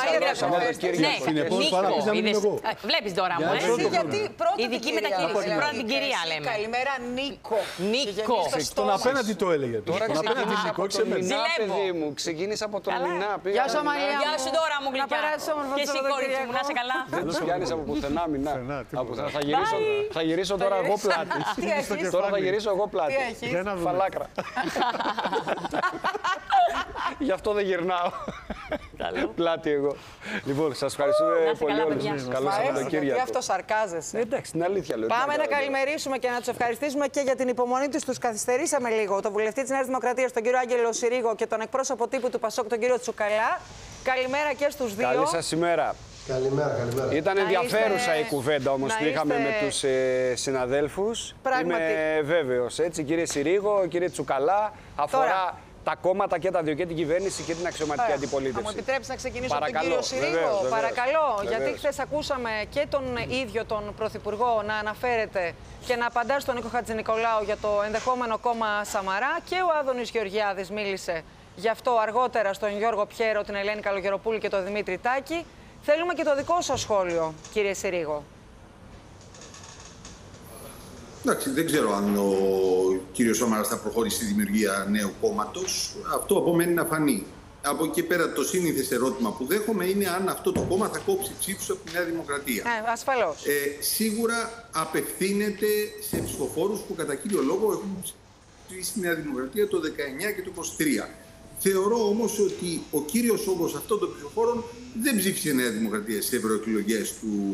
Βλέπεις τώρα μου, η δική μεταχείριση. Πρώτα την κυρία λέμε. Καλημέρα, Νίκο. Νίκο. Τον απέναντι το έλεγε. Τώρα ξεκίνησα από τον Μινά, παιδί μου. Ξεκίνησα από τον Μινά. Γεια σου, Αμαλία. Γεια σου τώρα μου, γλυκιά. Και εσύ, κόρη μου, να είσαι καλά. Δεν τους πιάνεις από πουθενά, Μινά. Θα γυρίσω τώρα εγώ πλάτη. Τώρα θα γυρίσω εγώ πλάτη. Φαλάκρα. Γι' αυτό δεν γυρνάω. Πλάτη εγώ. Λοιπόν, σας ευχαριστούμε πολύ όλους. Καλό Σαββατοκύριακο. Γι' αυτό σαρκάζεσαι. Εντάξει, την αλήθεια λέω. Πάμε να καλημερίσουμε και να τους ευχαριστήσουμε και για την υπομονή τους. Τους καθυστερήσαμε λίγο. Το βουλευτή της Νέας Δημοκρατίας, τον κύριο Άγγελο Συρίγο, και τον εκπρόσωπο τύπου του ΠΑΣΟΚ, τον κύριο Τσουκαλά. Καλημέρα και στους δύο. Καλή σας ημέρα. Καλημέρα. Ήταν ενδιαφέρουσα η κουβέντα όμως που είχαμε με τους συναδέλφους. Πράγματι. Είμαι βέβαιος, έτσι, κύριε Συρίγο, κύριε Τσουκαλά, αφορά τα κόμματα και τα δύο, και την κυβέρνηση και την αξιωματική αντιπολίτευση. Θα μου επιτρέψει να ξεκινήσω από τον κύριο Συρίγο? Παρακαλώ, γιατί χθες ακούσαμε και τον ίδιο τον Πρωθυπουργό να αναφέρεται και να απαντά στον Νίκο Χατζηνικολάου για το ενδεχόμενο κόμμα Σαμαρά, και ο Άδωνης Γεωργιάδης μίλησε γι' αυτό αργότερα στον Γιώργο Πιέρο, την Ελένη Καλογεροπούλη και τον Δημήτρη Τάκη. Θέλουμε και το δικό σας σχόλιο, κύριε Συρίγο. Εντάξει, δεν ξέρω αν ο κύριος Σαμαράς θα προχωρήσει στη δημιουργία νέου κόμματος. Αυτό απομένει να φανεί. Από εκεί πέρα το σύνηθες ερώτημα που δέχομαι είναι αν αυτό το κόμμα θα κόψει ψήφους από τη Νέα Δημοκρατία. Ασφαλώς. Σίγουρα απευθύνεται σε ψηφοφόρους που κατά κύριο λόγο έχουν ψηφίσει στη Νέα Δημοκρατία το 19 και το 23. Θεωρώ όμως ότι ο κύριος όγκος αυτών των ψηφοφόρων δεν ψήφισε Νέα Δημοκρατία στις ευρωεκλογές του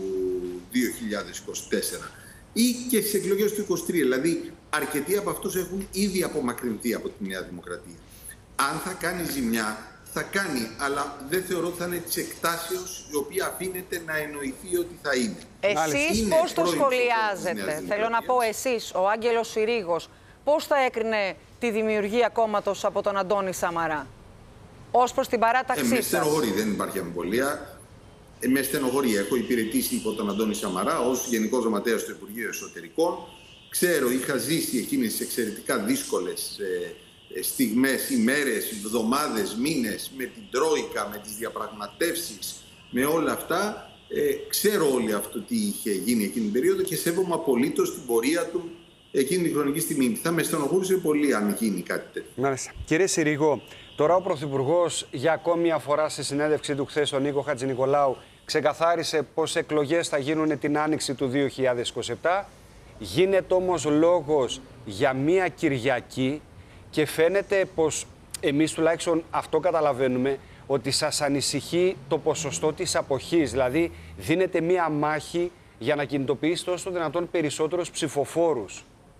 2024 ή και στις εκλογές του 2023. Δηλαδή, αρκετοί από αυτούς έχουν ήδη απομακρυνθεί από τη Νέα Δημοκρατία. Αν θα κάνει ζημιά, θα κάνει, αλλά δεν θεωρώ ότι θα είναι της εκτάσεως η οποία αφήνεται να εννοηθεί ότι θα είναι. Εσείς πώς το σχολιάζετε? Θέλω να πω εσείς, ο Άγγελος Συρίγος, πώς θα έκρινε τη δημιουργία κόμματος από τον Αντώνη Σαμαρά ως προς την παράταξή σας? Με στενοχωρεί, δεν υπάρχει αμφιβολία. Με στενοχωρεί. Έχω υπηρετήσει υπό τον Αντώνη Σαμαρά ως Γενικός Γραμματέας του Υπουργείου Εσωτερικών. Ξέρω, είχα ζήσει εκείνες τις εξαιρετικά δύσκολες στιγμές, ημέρες, εβδομάδες, μήνες με την Τρόικα, με τις διαπραγματεύσεις, με όλα αυτά. Ξέρω όλη αυτό τι είχε γίνει εκείνη την περίοδο και σέβομαι απολύτως την πορεία του εκείνη την χρονική στιγμή. Θα με στενοχώρησε πολύ αν γίνει κάτι τέτοιο. Μάλιστα. Κύριε Συρίγο, τώρα ο Πρωθυπουργός για ακόμη μια φορά στη συνέντευξή του χθες, ο Νίκο Χατζηνικολάου, ξεκαθάρισε πως εκλογές θα γίνουν την άνοιξη του 2027. Γίνεται όμως λόγος για μία Κυριακή και φαίνεται πως εμείς τουλάχιστον αυτό καταλαβαίνουμε, ότι σας ανησυχεί το ποσοστό της αποχής. Δηλαδή δίνεται μία μάχη για να κινητοποιήσετε όσο το δυνατόν περισσότερους ψηφοφόρους.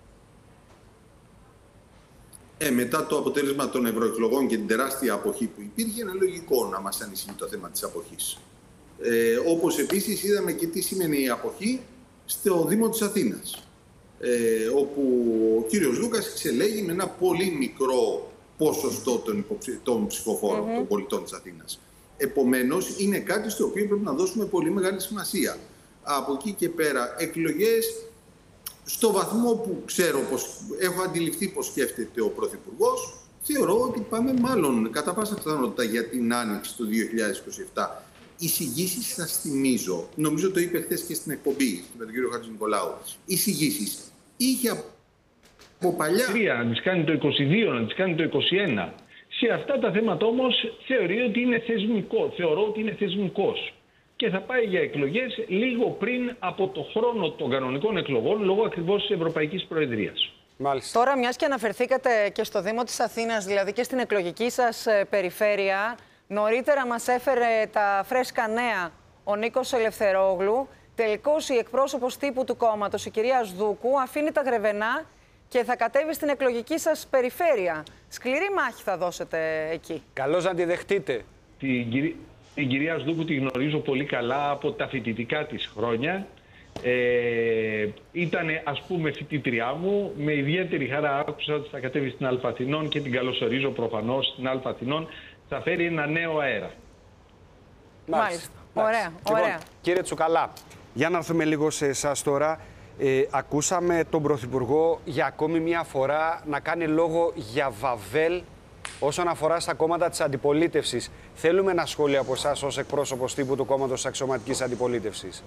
Μετά το αποτέλεσμα των ευρωεκλογών και την τεράστια αποχή που υπήρχε, είναι λογικό να μας ανησυχεί το θέμα της αποχής. Όπως επίσης είδαμε και τι σημαίνει η αποχή στο Δήμο της Αθήνας, όπου ο κύριος Λούκας εξελέγει με ένα πολύ μικρό ποσοστό των ψηφοφόρων, των πολιτών της Αθήνας. Επομένως, είναι κάτι στο οποίο πρέπει να δώσουμε πολύ μεγάλη σημασία. Από εκεί και πέρα, εκλογές, στο βαθμό που ξέρω, έχω αντιληφθεί πώς σκέφτεται ο Πρωθυπουργός, θεωρώ ότι πάμε μάλλον κατά πάσα πιθανότητα για την άνοιξη του 2027. Εισηγήσεις, σας θυμίζω, νομίζω το είπε χθες και στην εκπομπή με τον κύριο Χατζηνικολάου, εισηγήσεις είχε από παλιά. Να τις κάνει το 22, να τις κάνει το 21. Σε αυτά τα θέματα όμως θεωρώ ότι είναι θεσμικός. Και θα πάει για εκλογές λίγο πριν από το χρόνο των κανονικών εκλογών, λόγω ακριβώς της Ευρωπαϊκής Προεδρίας. Μάλιστα. Τώρα, μιας και αναφερθήκατε και στο Δήμο της Αθήνας, δηλαδή και στην εκλογική σας περιφέρεια, νωρίτερα μας έφερε τα φρέσκα νέα ο Νίκος Ελευθερόγλου. Τελικώς η εκπρόσωπος τύπου του κόμματος, η κυρία Σδούκου, αφήνει τα Γρεβενά και θα κατέβει στην εκλογική σας περιφέρεια. Σκληρή μάχη θα δώσετε εκεί. Καλώς να τη δεχτείτε. Την κυρία Σδούκου τη γνωρίζω πολύ καλά από τα φοιτητικά της χρόνια. Ήτανε, ας πούμε, φοιτήτριά μου. Με ιδιαίτερη χαρά άκουσα ότι θα κατέβει στην Αλφα Αθηνών και την καλωσορίζω προφανώς στην Αλφα Αθηνών. Θα φέρει ένα νέο αέρα. Μάλιστα. Ωραία. Λοιπόν, κύριε Τσουκαλά, για να έρθουμε λίγο σε εσάς τώρα. Ακούσαμε τον Πρωθυπουργό για ακόμη μια φορά να κάνει λόγο για βαβέλ όσον αφορά στα κόμματα της αντιπολίτευσης. Θέλουμε ένα σχόλιο από εσάς ως εκπρόσωπος τύπου του κόμματος της αξιωματικής αντιπολίτευσης.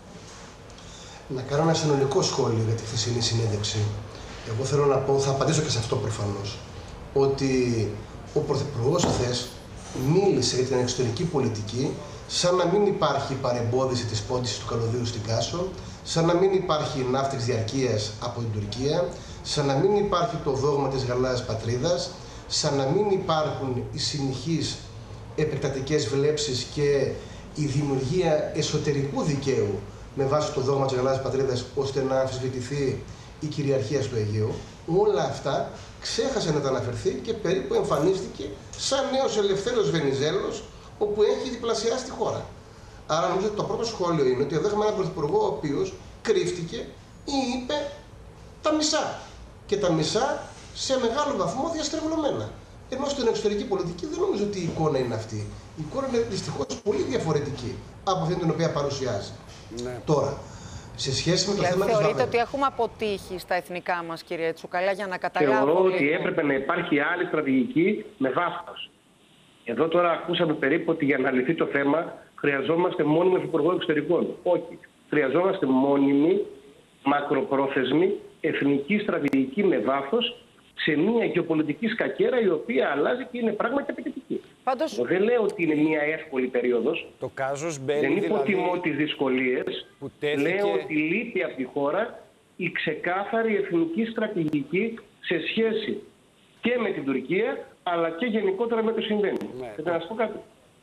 Να κάνω ένα συνολικό σχόλιο για τη χθεσινή συνέντευξη. Εγώ θέλω να πω, θα απαντήσω και σε αυτό προφανώς, ότι ο Πρωθυπουργός χθες μίλησε για την εξωτερική πολιτική σαν να μην υπάρχει παρεμπόδιση της πόντισης του καλωδίου στην Κάσο, σαν να μην υπάρχει ναύτης διαρκείας από την Τουρκία, σαν να μην υπάρχει το δόγμα της γαλάζιας πατρίδας, σαν να μην υπάρχουν οι συνεχείς επεκτατικές βλέψεις και η δημιουργία εσωτερικού δικαίου με βάση το δόγμα της γαλάζιας πατρίδας, ώστε να αμφισβητηθεί η κυριαρχία στο Αιγαίο. Όλα αυτά ξέχασε να τα αναφερθεί και περίπου εμφανίστηκε σαν νέος Ελευθέριος Βενιζέλος, όπου έχει διπλασιάσει τη χώρα. Άρα νομίζω ότι το πρώτο σχόλιο είναι ότι εδώ έχουμε έναν Πρωθυπουργό ο οποίος κρύφτηκε ή είπε τα μισά. Και τα μισά σε μεγάλο βαθμό διαστρεβλωμένα. Ενώ στην εξωτερική πολιτική δεν νομίζω ότι η εικόνα είναι αυτή. Η εικόνα είναι δυστυχώς πολύ διαφορετική από αυτή την οποία παρουσιάζει. Ναι. Τώρα, σε σχέση με το θέμα της βαβέλ. Θεωρείτε ότι έχουμε αποτύχει στα εθνικά μας, κύριε Τσουκαλά, για να καταλάβουμε. Θεωρώ ότι έπρεπε να υπάρχει άλλη στρατηγική με βάθος. Εδώ τώρα ακούσαμε περίπου ότι για να λυθεί το θέμα χρειαζόμαστε μόνιμο υπουργό εξωτερικών. Όχι. Χρειαζόμαστε μόνιμη, μακροπρόθεσμη, εθνική στρατηγική με βάθος σε μια γεωπολιτική σκακέρα η οποία αλλάζει και είναι πράγματι απαιτητική. Πάντως... Δεν λέω ότι είναι μια εύκολη περίοδος. Το κάζος μπαίνει, δεν υποτιμώ δηλαδή, τις δυσκολίες. Λέω ότι λείπει από τη χώρα η ξεκάθαρη εθνική στρατηγική σε σχέση και με την Τουρκία αλλά και γενικότερα με το συμβαίνει. Και θα σας πω κάτι.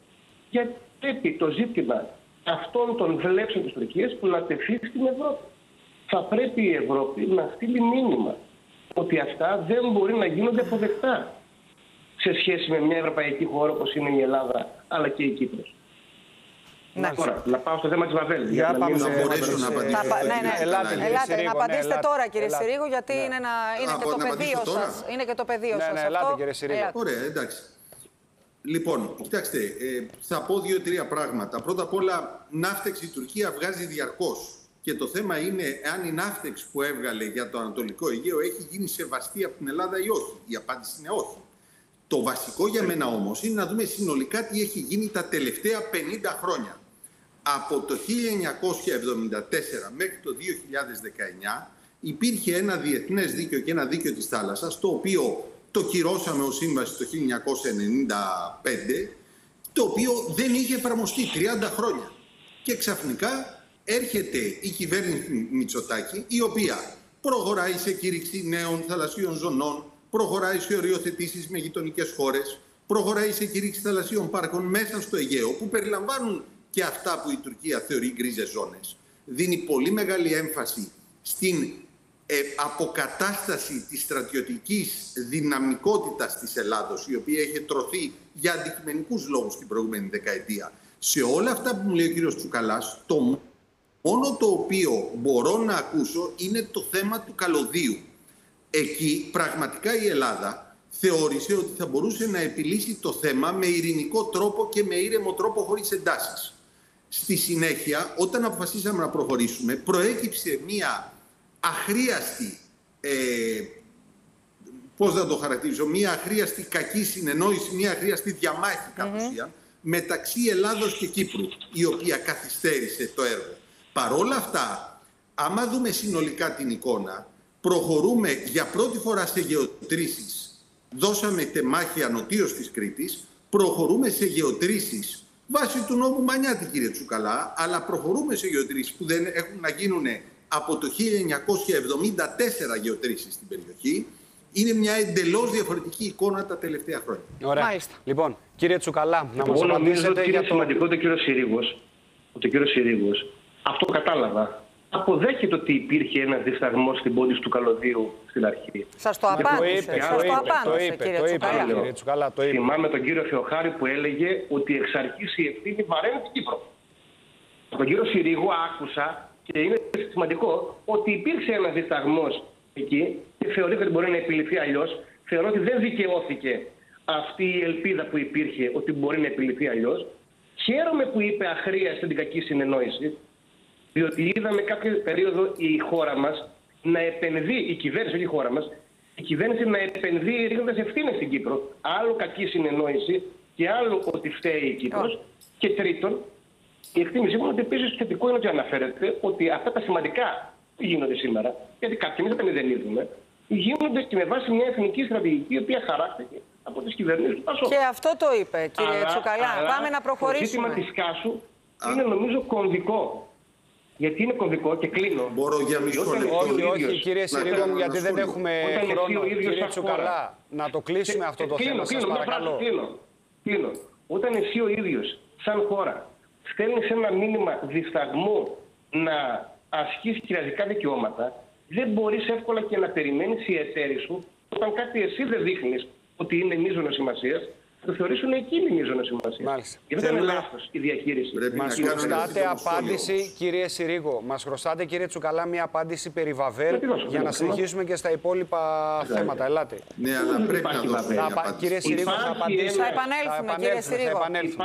Γιατί το ζήτημα αυτών των βλέψεων της Τουρκίας που να τεθεί στην Ευρώπη. Θα πρέπει η Ευρώπη να στείλει μήνυμα ότι αυτά δεν μπορεί να γίνονται αποδεκτά σε σχέση με μια ευρωπαϊκή χώρα όπως είναι η Ελλάδα αλλά και η Κύπρος. Ναι. Τώρα, να πάω στο θέμα της βαβέλ. Για να μπορέσω να απαντήσω. Ελάτε, να απαντήσετε τώρα, κύριε Συρίγου, γιατί είναι και το πεδίο σας. Είναι και το πεδίο σας. Ελάτε, κύριε Συρίγου. Ωραία, εντάξει. Λοιπόν, κοιτάξτε, θα πω 2-3 πράγματα. Πρώτα απ' όλα, ναύτεξ η Τουρκία βγάζει διαρκώς. Και το θέμα είναι αν η ναύτεξ που έβγαλε για το Ανατολικό Αιγαίο έχει γίνει σεβαστή από την Ελλάδα ή όχι. Η απάντηση είναι όχι. Το βασικό για μένα όμως είναι να δούμε συνολικά τι έχει γίνει τα τελευταία 50 χρόνια. Από το 1974 μέχρι το 2019 υπήρχε ένα διεθνές δίκαιο και ένα δίκαιο της θάλασσας, το οποίο το κυρώσαμε ως σύμβαση το 1995, το οποίο δεν είχε εφαρμοστεί 30 χρόνια. Και ξαφνικά έρχεται η κυβέρνηση Μητσοτάκη, η οποία προχωράει σε κήρυξη νέων θαλασσίων ζωνών, προχωράει σε οριοθετήσεις με γειτονικές χώρες, προχωράει σε κήρυξη θαλασσίων πάρκων μέσα στο Αιγαίο, που περιλαμβάνουν και αυτά που η Τουρκία θεωρεί γκρίζες ζώνες. Δίνει πολύ μεγάλη έμφαση στην αποκατάσταση της στρατιωτικής δυναμικότητας της Ελλάδος, η οποία έχει τρωθεί για αντικειμενικούς λόγους την προηγούμενη δεκαετία. Σε όλα αυτά που μου λέει ο κύριος Τσουκαλάς, το μόνο το οποίο μπορώ να ακούσω είναι το θέμα του καλωδίου. Εκεί πραγματικά η Ελλάδα θεώρησε ότι θα μπορούσε να επιλύσει το θέμα με ειρηνικό τρόπο και με ήρεμο τρόπο, χωρίς εντάσεις. Στη συνέχεια, όταν αποφασίσαμε να προχωρήσουμε, προέκυψε μία αχρίαστη, πώς να το χαρακτηρίζω, μία αχρίαστη κακή συνεννόηση, μία αχρίαστη διαμάχη κάπως μεταξύ Ελλάδος και Κύπρου, η οποία καθυστέρησε το έργο. Παρόλα αυτά, άμα δούμε συνολικά την εικόνα, προχωρούμε για πρώτη φορά σε γεωτρήσεις. Δώσαμε τεμάχια νοτίως της Κρήτης, προχωρούμε σε γεωτρήσεις βάσει του νόμου Μανιάτη, κύριε Τσουκαλά, αλλά προχωρούμε σε γεωτρήσεις που δεν έχουν να γίνουν από το 1974 γεωτρήσεις στην περιοχή. Είναι μια εντελώς διαφορετική εικόνα τα τελευταία χρόνια. Ωραία. Μάλιστα. Λοιπόν, κύριε Τσουκαλά, να μας απαντήσετε για το σημαντικό ότι ο κύριος Συρίγος, αυτό κατάλαβα, αποδέχεται ότι υπήρχε ένας δισταγμός στην πόλη του καλωδίου στην αρχή. Σας το απάντησε. Κύριε Τσουκαλά. Θυμάμαι τον κύριο Θεοχάρη που έλεγε ότι εξ αρχής η ευθύνη βαραίνει την Κύπρο. Τον κύριο Συρίγο άκουσα, και είναι σημαντικό, ότι υπήρξε ένας δισταγμός εκεί και θεωρείται ότι μπορεί να επιληθεί αλλιώς. Θεωρώ ότι δεν δικαιώθηκε αυτή η ελπίδα που υπήρχε ότι μπορεί να επιληθεί αλλιώς. Χαίρομαι που είπε αχρίαστη την κακή συνεννόηση, διότι είδαμε κάποια περίοδο η χώρα μας να επενδύει, η κυβέρνηση, όχι η χώρα μας, η κυβέρνηση να επενδύει ρίχνοντας ευθύνες στην Κύπρο. Άλλο κακή συνεννόηση και άλλο ότι φταίει η Κύπρος. Και τρίτον, η εκτίμησή μου είναι ότι επίσης θετικό είναι ότι αναφέρεται ότι αυτά τα σημαντικά που γίνονται σήμερα, γιατί κάποιοι εμείς δεν τα μηδενίζουμε, γίνονται και με βάση μια εθνική στρατηγική η οποία χαράχτηκε από τις κυβερνήσεις του Πασόκ. Και αυτό το είπε, κύριε Τσουκαλά. Πάμε να προχωρήσουμε. Το ζήτημα της Κάσου είναι νομίζω κομβικό. Γιατί είναι κομβικό και κλείνω. Μπορώ για μισό λεπτό. Όχι, κύριε Συρίγο μου, γιατί δεν έχουμε χρόνο, κύριε Τσουκαλά. Να το κλείσουμε αυτό το θέμα, σας παρακαλώ. Κλείνω. Όταν εσύ ο ίδιος, σαν χώρα, στέλνεις ένα μήνυμα δισταγμού να ασκείς κυριαρχικά δικαιώματα, δεν μπορείς εύκολα και να περιμένεις οι εταίροι σου, όταν κάτι εσύ δεν δείχνεις ότι είναι μείζωνος σημασίας, θα το θεωρήσουν εκείνη μείζωνος σημασίας. Και δεν είναι λάθος η διαχείριση. Μας χρωστάτε απάντηση, κύριε Συρίγο. Μας χρωστάτε, κύριε Τσουκαλά, μια απάντηση περί Βαβέλ για να συνεχίσουμε και στα υπόλοιπα θέματα. Ελάτε. Ναι, αλλά πρέπει να δώσουμε. Κύριε Συρίγο, θα απαντήσουμε. Θα επανέλθουμε, κύριε Συρίγο.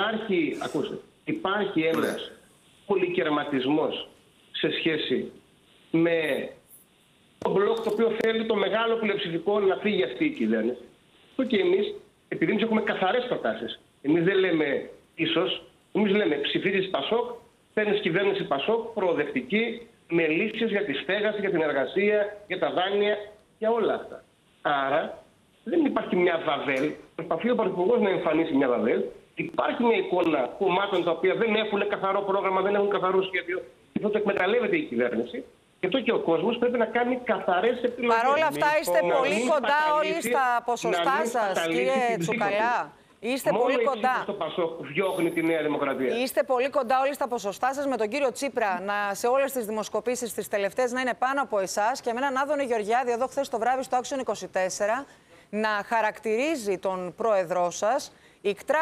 Υπάρχει ένας πολυκερματισμός σε σχέση με το μπλοκ το οποίο θέλει το μεγάλο πλειοψηφικό να φύγει αυτή η κυβέρνηση. Και εμείς, επειδή εμείς έχουμε καθαρές προτάσεις, εμείς δεν λέμε ίσως, εμείς λέμε ψηφίζεις Πασόκ, παίρνεις κυβέρνηση Πασόκ, προοδευτική, με λύσεις για τη στέγαση, για την εργασία, για τα δάνεια, για όλα αυτά. Άρα δεν υπάρχει μια Βαβέλ, προσπαθεί ο Πρωθυπουργός να εμφανίσει μια Βαβέλ. Υπάρχει μια εικόνα κομμάτων τα οποία δεν έχουν καθαρό πρόγραμμα, δεν έχουν καθαρό σχέδιο. Και αυτό το εκμεταλλεύεται η κυβέρνηση. Και αυτό και ο κόσμος πρέπει να κάνει καθαρές επιλογές. Παρ' όλα αυτά είστε πολύ κοντά όλοι στα ποσοστά σας, κύριε Τσουκαλά. Είστε πολύ κοντά. Το Πασόκ διώχνει τη Νέα Δημοκρατία. Είστε πολύ κοντά όλοι στα ποσοστά σας με τον κύριο Τσίπρα σε όλες τις δημοσκοπήσεις τις τελευταίες να είναι πάνω από εσάς και με έναν Άδωνη Γεωργιάδη εδώ χθες το βράδυ στο Action 24 να χαρακτηρίζει τον πρόεδρό σας ικτρά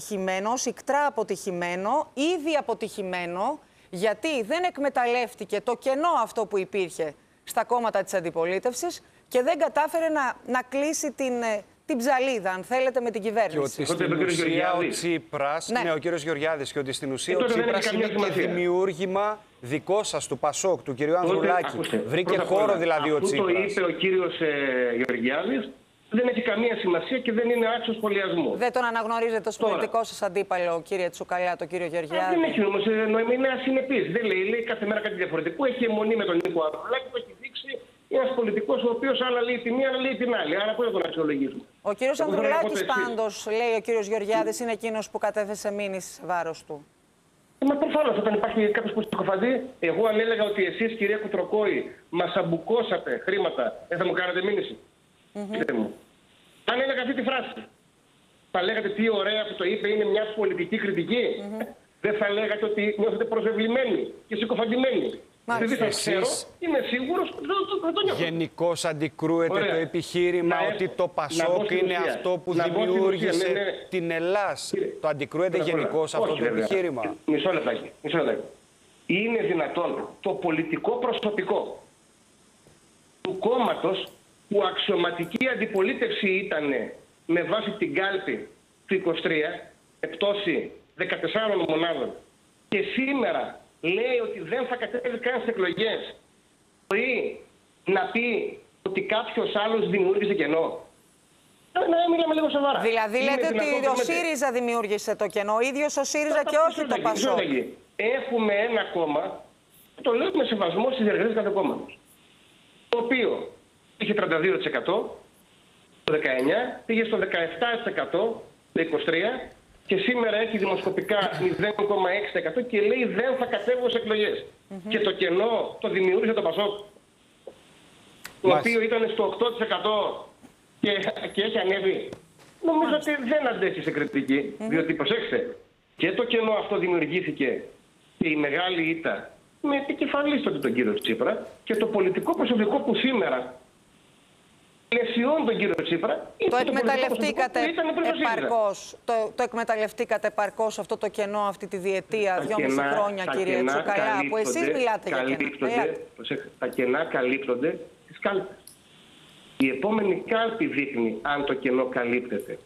αποτυχημένο, ήδη αποτυχημένο, γιατί δεν εκμεταλλεύτηκε το κενό αυτό που υπήρχε στα κόμματα της αντιπολίτευσης και δεν κατάφερε να κλείσει την ψαλίδα, αν θέλετε, με την κυβέρνηση. Και ότι στην ουσία ο Τσίπρας, ναι, ο κύριος Γεωργιάδης, και ότι στην ουσία ο Τσίπρας είναι και δημιούργημα δικό σας, του Πασόκ, του κυρίου Ανδρουλάκη. Βρήκε χώρο δηλαδή ο Τσίπρας. Αυτό το είπε ο κύριος Γεωργιάδης. Δεν έχει καμία σημασία και δεν είναι άξιος σχολιασμού. Δεν τον αναγνωρίζετε ως πολιτικό σας αντίπαλο, κύριε Τσουκαλά, τον κύριο Γεωργιάδη? Δεν έχει όμως νόημα, είναι ασυνεπής. Δεν λέει κάθε μέρα κάτι διαφορετικό. Έχει αιμονή με τον Νίκο Ανδρουλάκη, το έχει δείξει ένας πολιτικός ο οποίος άλλα λέει τη μία, άλλα λέει την άλλη. Άρα πώς θα τον αξιολογήσουμε. Ο κύριος Ανδρουλάκης πάντως, λέει ο κύριος Γεωργιάδης, είναι εκείνος που κατέθεσε μήνυση σε βάρος του. Μα προφανώς όταν υπάρχει κάποιος που συκοφαντεί, εγώ αν έλεγα ότι εσείς, κυρία Κουτροκόη, μας αμπουκώσατε χρήματα, θα μου κάνατε μήνυση. Πείτε μου. Αν έλεγα αυτή τη φράση, θα λέγατε τι ωραία που το είπε, είναι μια πολιτική κριτική. Δεν θα λέγατε ότι νιώθετε προσβεβλημένοι και συκοφαντημένοι. Δηλαδή θα ξέρω, είμαι σίγουρος, θα το νιώθω. Γενικώς αντικρούεται το επιχείρημα ότι το ΠΑΣΟΚ είναι αυτό που δημιούργησε την Ελλάς. Το αντικρούεται γενικώς αυτό το επιχείρημα. Μισό λεπτάκι. Είναι δυνατόν το πολιτικό προσωπικό του κόμματος που αξιωματική αντιπολίτευση ήταν με βάση την κάλπη του 23, πτώση 14 μονάδων, και σήμερα λέει ότι δεν θα κατέβει καν στις εκλογές, μπορεί να πει ότι κάποιος άλλος δημιούργησε κενό? Να μιλάμε λίγο σοβαρά. Δηλαδή λέτε ότι ο ΣΥΡΙΖΑ δημιούργησε το κενό, ο ίδιος ο ΣΥΡΙΖΑ και όχι το ΠΑΣΟΚ. Έχουμε ένα κόμμα, το λέω με σεβασμό στις εργασίες κάθε κόμματος, το οποίο είχε 32% το 19, πήγε στο 17% το 23 και σήμερα έχει δημοσκοπικά 0,6% και λέει δεν θα κατέβω σε εκλογές. Και το κενό το δημιούργησε το ΠΑΣΟΚ, το οποίο ήταν στο 8% και έχει ανέβει. Νομίζω ότι δεν αντέχει σε κριτική, διότι προσέξτε, και το κενό αυτό δημιουργήθηκε και η μεγάλη ήττα με επικεφαλής τότε τον κύριο Τσίπρα και το πολιτικό προσωπικό που σήμερα πλαισιώνει τον κύριο Τσίπρα. Το εκμεταλλευτήκατε επαρκώς αυτό το κενό, αυτή τη διετία, 2,5 χρόνια, κύριε Τσουκαλά, που εσείς μιλάτε για κενά. Τα κενά καλύπτονται στις κάλπες. Η επόμενη κάλπη δείχνει αν το κενό καλύπτεται.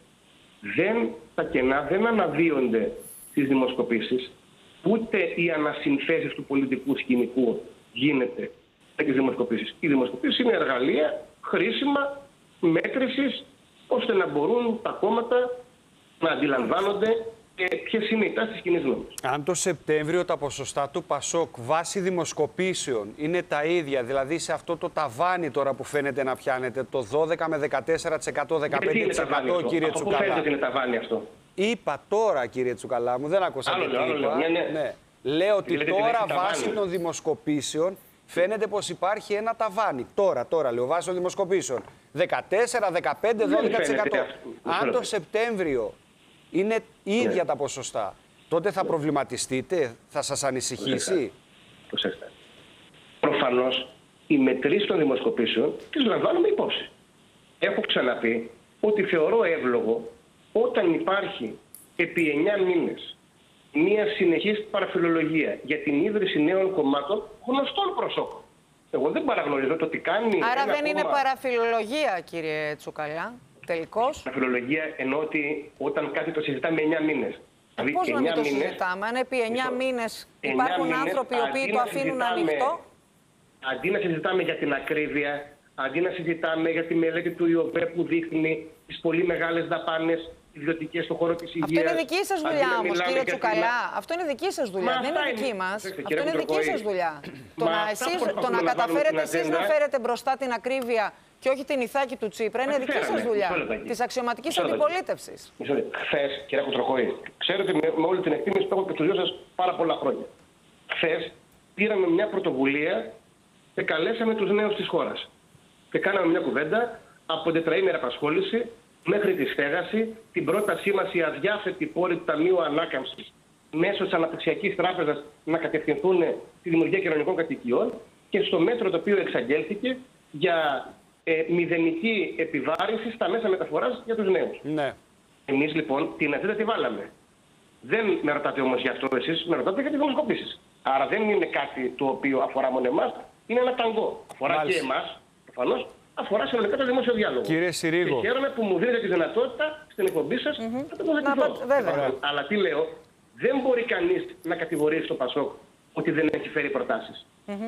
Τα κενά δεν αναδύονται στις δημοσκοπήσεις, ούτε οι ανασυνθέσεις του πολιτικού σκηνικού γίνεται με τις δημοσκοπήσεις. Οι δημοσκοπήσεις είναι εργαλεία χρήσιμα μέτρησης, ώστε να μπορούν τα κόμματα να αντιλαμβάνονται ποιες είναι οι τάσεις κοινής γνώμης. Αν το Σεπτέμβριο τα ποσοστά του ΠΑΣΟΚ βάσει δημοσκοπήσεων είναι τα ίδια, δηλαδή σε αυτό το ταβάνι τώρα που φαίνεται να πιάνετε, το 12 με 14%, 15%, κύριε Τσουκαλά. Πού φαίνεται ότι είναι ταβάνι αυτό? Είπα τώρα, κύριε Τσουκαλά, μου δεν ακούσατε τι είπα. Ναι. Λέω ότι τώρα βάσει των δημοσκοπήσεων φαίνεται πως υπάρχει ένα ταβάνι. Τώρα λέω, βάσει των δημοσκοπήσεων. 14, 15, 12%. Αν το Σεπτέμβριο είναι ίδια τα ποσοστά, τότε θα προβληματιστείτε, θα σας ανησυχήσει? Προσέξτε. Προφανώς οι μετρήσεις των δημοσκοπήσεων τις λαμβάνουμε υπόψη. Έχω ξαναπεί ότι θεωρώ εύλογο όταν υπάρχει επί 9 μήνες μία συνεχής παραφιλολογία για την ίδρυση νέων κομμάτων γνωστών προσώπων. Εγώ δεν παραγνωρίζω το ότι κάνει. Άρα δεν είναι παραφιλολογία, κύριε Τσουκαλά, τελικώς? Παραφιλολογία εννοώ ότι όταν κάτι το συζητάμε 9 μήνες. Πώς να μην το συζητάμε, αν επί 9 μήνες υπάρχουν άνθρωποι οι οποίοι το αφήνουν ανοιχτό? Αντί να συζητάμε για την ακρίβεια, αντί να συζητάμε για τη μελέτη του ΙΟΒΕ που δείχνει τις πολύ μεγάλες δαπάνες ιδιωτικές στον χώρο της υγείας. Αυτό είναι δική σας δουλειά όμως, κύριε Τσουκαλά. Αυτό είναι δική σας δουλειά, δεν είναι δική μας. Αυτό είναι δική σας δουλειά. Το να καταφέρετε εσείς να φέρετε μπροστά την ακρίβεια και όχι την ηθάκη του Τσίπρα είναι δική σας δουλειά. Της αξιωματικής αντιπολίτευσης. Χθες, κύριε Κουτροκόη, ξέρετε με όλη την εκτίμηση που έχω και τους δύο σας πάρα πολλά χρόνια. Χθες πήραμε μια πρωτοβουλία και καλέσαμε τους νέους της χώρας. Και κάναμε μια κουβέντα από τετραήμερη απασχόληση μέχρι τη στέγαση, την πρότασή μας οι αδιάθετοι πόροι του Ταμείου Ανάκαμψης μέσω της Αναπτυξιακής Τράπεζας να κατευθυνθούν στη δημιουργία κοινωνικών κατοικιών και στο μέτρο το οποίο εξαγγέλθηκε για μηδενική επιβάρυνση στα μέσα μεταφοράς για τους νέους. Ναι. Εμείς λοιπόν την ατζέντα τη βάλαμε. Δεν με ρωτάτε όμως γι' αυτό εσείς, με ρωτάτε για τις δημοσκοπήσεις. Άρα δεν είναι κάτι το οποίο αφορά μόνο εμάς, είναι ένα ταγκό. Αφορά και εμάς, προφανώς. Αφορά συνολικά το δημόσιο διάλογο. Κύριε Συρίγο. Και χαίρομαι που μου δίνετε τη δυνατότητα στην εκπομπή σας να το τοποθετηθώ. Αλλά τι λέω, δεν μπορεί κανείς να κατηγορήσει το ΠΑΣΟΚ ότι δεν έχει φέρει προτάσεις.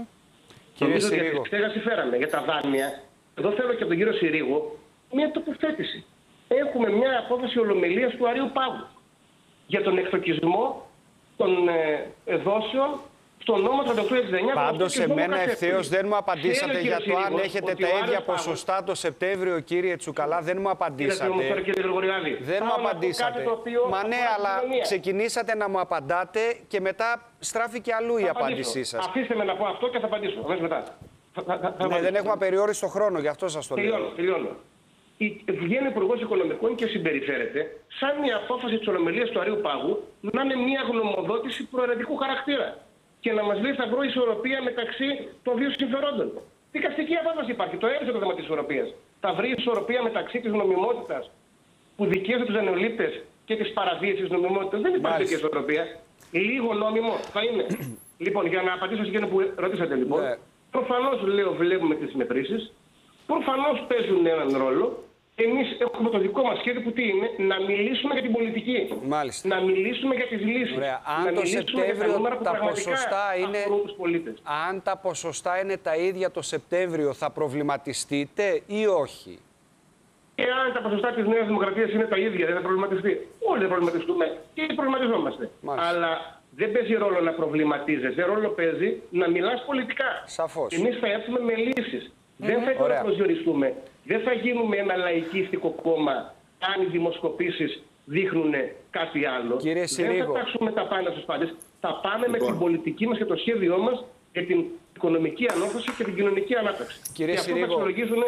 Νομίζω ότι για τη στέγαση φέραμε, για τα δάνεια. Εδώ θέλω και από τον κύριο Συρίγο μια τοποθέτηση. Έχουμε μια απόφαση ολομελίας του Αρείου Πάγου για τον εκτοκισμό των δόσεων στο νόμο 3869. Πάντως, σε μένα ευθέως δεν μου απαντήσατε για το αν έχετε τα ίδια ποσοστά το Σεπτέμβριο, κύριε Τσουκαλά. Δεν μου απαντήσατε. Δεν μου απαντήσατε. Μα ναι, αλλά ξεκινήσατε να μου απαντάτε και μετά στράφηκε αλλού η απάντησή σας. Αφήστε με να πω αυτό και θα απαντήσω. Αμέσως μετά. Ναι, δεν έχουμε απεριόριστο χρόνο, γι' αυτό σας το λέω. Τελειώνω. Βγαίνει ο Υπουργός Οικονομικών και συμπεριφέρεται σαν η απόφαση της Ολομελίας του Αρείου Πάγου να είναι μια γνωμοδότηση προαιρετικού χαρακτήρα και να μας λέει θα βρω ισορροπία μεταξύ των δύο συμφερόντων. Δικαστική απόφαση υπάρχει. Το έριξε το θέμα της ισορροπίας. Θα βρει ισορροπία μεταξύ της νομιμότητας που δικαίωσε τους δανειολήπτες και της παραβίασης της νομιμότητας. Δεν υπάρχει τέτοια ισορροπία. Λίγο νόμιμο θα είναι. Λοιπόν, για να απαντήσω σε εκείνο που ρωτήσατε λοιπόν. Προφανώς λέω, βλέπουμε τις μετρήσεις. Προφανώς παίζουν έναν ρόλο. Εμείς έχουμε το δικό μας σχέδιο που τι είναι, να μιλήσουμε για την πολιτική. Μάλιστα. Να μιλήσουμε για τις λύσεις. Ωραία. Αν το Σεπτέμβριο τα ποσοστά είναι. Αν τα ποσοστά είναι τα ίδια το Σεπτέμβριο, θα προβληματιστείτε ή όχι? Εάν τα ποσοστά της Νέας Δημοκρατίας είναι τα ίδια, δεν θα προβληματιστεί. Όλοι θα προβληματιστούμε και προβληματιζόμαστε. Μάλιστα. Αλλά δεν παίζει ρόλο να προβληματίζεσαι. Ρόλο παίζει να μιλάς πολιτικά. Σαφώς. Εμείς θα έρθουμε με λύσεις. Δεν θα προσδιοριστούμε. Δεν θα γίνουμε ένα λαϊκίστικο κόμμα αν οι δημοσκοπήσεις δείχνουν κάτι άλλο. Κύριε Συρίγκο. Δεν θα τάξουμε τα πάντα στους πάντες. Θα πάμε με την πολιτική μας και το σχέδιό μας για την οικονομική ανόρθωση και την κοινωνική ανάπτυξη. Κύριε Συρίγκο,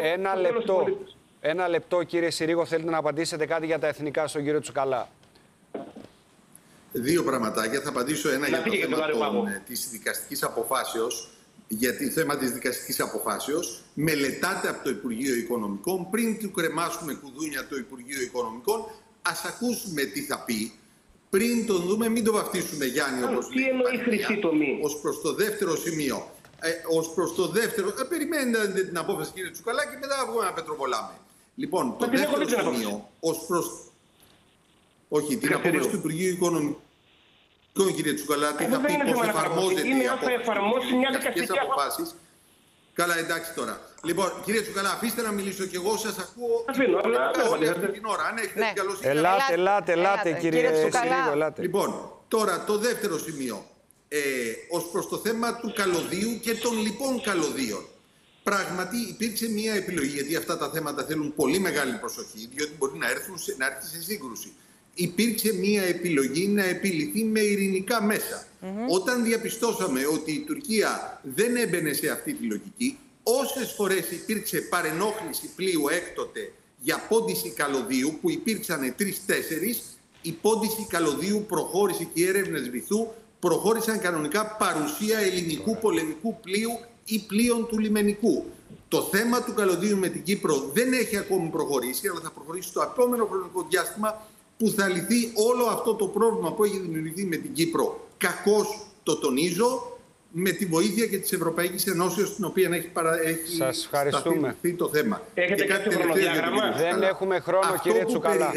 ένα λεπτό κύριε Συρίγκο, θέλετε να απαντήσετε κάτι για τα εθνικά στον κύριο Τσουκαλά? Δύο πραγματάκια. Θα απαντήσω ένα για το θέμα της δικαστικής αποφάσεως. Γιατί το θέμα της δικαστικής αποφάσεως μελετάται από το Υπουργείο Οικονομικών. Πριν του κρεμάσουμε κουδούνια το Υπουργείο Οικονομικών, ας ακούσουμε τι θα πει. Πριν τον δούμε, μην το βαφτίσουμε Γιάννη, όπως τι εννοεί χρυσή τομή? Ως προς το δεύτερο σημείο. Ως προς το δεύτερο. Περιμένετε την απόφαση, κύριε Τσουκαλά, και μετά βγούμε να πετροβολάμε. Λοιπόν, το δεύτερο σημείο. Ως προς. Όχι, την απόφαση του Υπουργείου Οικονομικών. Κύριε Τσουκαλά, τι θα πει, πώς εφαρμόζεται η απόφαση, μια δικαστική αποφάσεις. Καλά, εντάξει τώρα. Λοιπόν, κύριε Τσουκαλά, αφήστε να μιλήσω κι εγώ, σας ακούω όλη αυτή την ώρα. Αν έχετε την καλοσύνη. Ελάτε, κύριε Τσουκαλά. Λοιπόν, τώρα το δεύτερο σημείο. Ως προς το θέμα του καλωδίου και των λοιπών καλωδίων. Πράγματι υπήρξε μια επιλογή, γιατί αυτά τα θέματα θέλουν πολύ μεγάλη προσοχή, διότι μπορεί να έρθει σε σύγκρουση. Υπήρξε μία επιλογή να επιληθεί με ειρηνικά μέσα. Όταν διαπιστώσαμε ότι η Τουρκία δεν έμπαινε σε αυτή τη λογική, όσες φορές υπήρξε παρενόχληση πλοίου έκτοτε για πόντιση καλωδίου, που υπήρξαν 3-4, η πόντιση καλωδίου προχώρησε και οι έρευνες βυθού προχώρησαν κανονικά παρουσία ελληνικού πολεμικού πλοίου ή πλοίων του λιμενικού. Το θέμα του καλωδίου με την Κύπρο δεν έχει ακόμη προχωρήσει, αλλά θα προχωρήσει στο επόμενο χρονικό διάστημα, που θα λυθεί όλο αυτό το πρόβλημα που έχει δημιουργηθεί με την Κύπρο. Κακώς το τονίζω, με τη βοήθεια και της Ευρωπαϊκής Ενώσεως, στην οποία έχει σταθεί το θέμα. Έχετε κάποιο χρονοδιάγραμμα? Δεν έχουμε χρόνο, κύριε Τσουκαλά.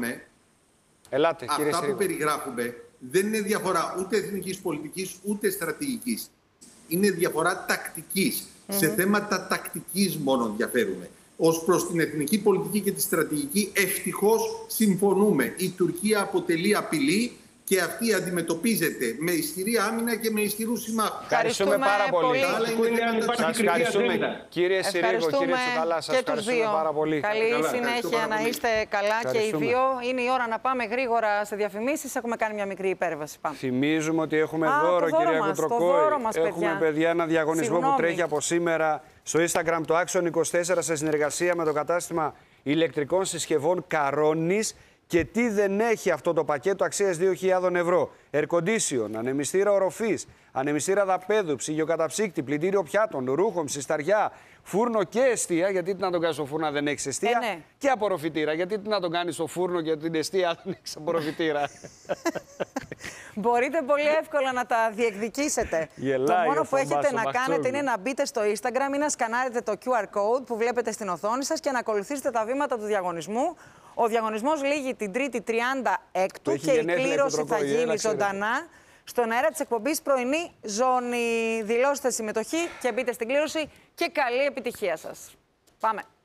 Αυτά που περιγράφουμε δεν είναι διαφορά ούτε εθνικής πολιτικής ούτε στρατηγικής. Είναι διαφορά τακτικής. Σε θέματα τακτικής μόνο διαφέρουμε. Ως προς την εθνική πολιτική και τη στρατηγική, ευτυχώς συμφωνούμε. Η Τουρκία αποτελεί απειλή και αυτή αντιμετωπίζεται με ισχυρή άμυνα και με ισχυρούς συμμάχους. Ευχαριστούμε πάρα πολύ. Σας ευχαριστούμε. Κύριε Συρίγκο, κύριε Τσουκαλά, σας ευχαριστούμε πάρα πολύ. Καλή συνέχεια, να είστε καλά και οι δύο. Είναι η ώρα να πάμε γρήγορα σε διαφημίσεις. Έχουμε κάνει μια μικρή υπέρβαση. Πάμε. Θυμίζουμε ότι έχουμε δώρο, κυρία Κουτροκόη. Έχουμε, παιδιά, ένα διαγωνισμό που τρέχει από σήμερα στο Instagram, το Action 24, σε συνεργασία με το κατάστημα ηλεκτρικών συσκευών Καρόνης. Και τι δεν έχει αυτό το πακέτο αξίας 2.000 ευρώ. Air condition, ανεμιστήρα οροφής, ανεμιστήρα δαπέδου, ψυγειοκαταψύκτη, πλυντήριο πιάτων, ρούχων, ψισταριά, φούρνο και εστία. Γιατί τι να τον κάνεις στο φούρνο αν δεν έχεις εστία. Ναι. Και απορροφητήρα. Γιατί τι να τον κάνεις στο φούρνο και την εστία αν δεν έχεις απορροφητήρα. Μπορείτε πολύ εύκολα να τα διεκδικήσετε. Το μόνο που έχετε να κάνετε είναι να μπείτε στο Instagram ή να σκανάρετε το QR code που βλέπετε στην οθόνη σας και να ακολουθήσετε τα βήματα του διαγωνισμού. Ο διαγωνισμός λήγει την 3η 36ου και η κλήρωση θα γίνει ζωντανά στον αέρα της εκπομπής Πρωινή Ζώνη. Δηλώστε συμμετοχή και μπείτε στην κλήρωση και καλή επιτυχία σας. Πάμε.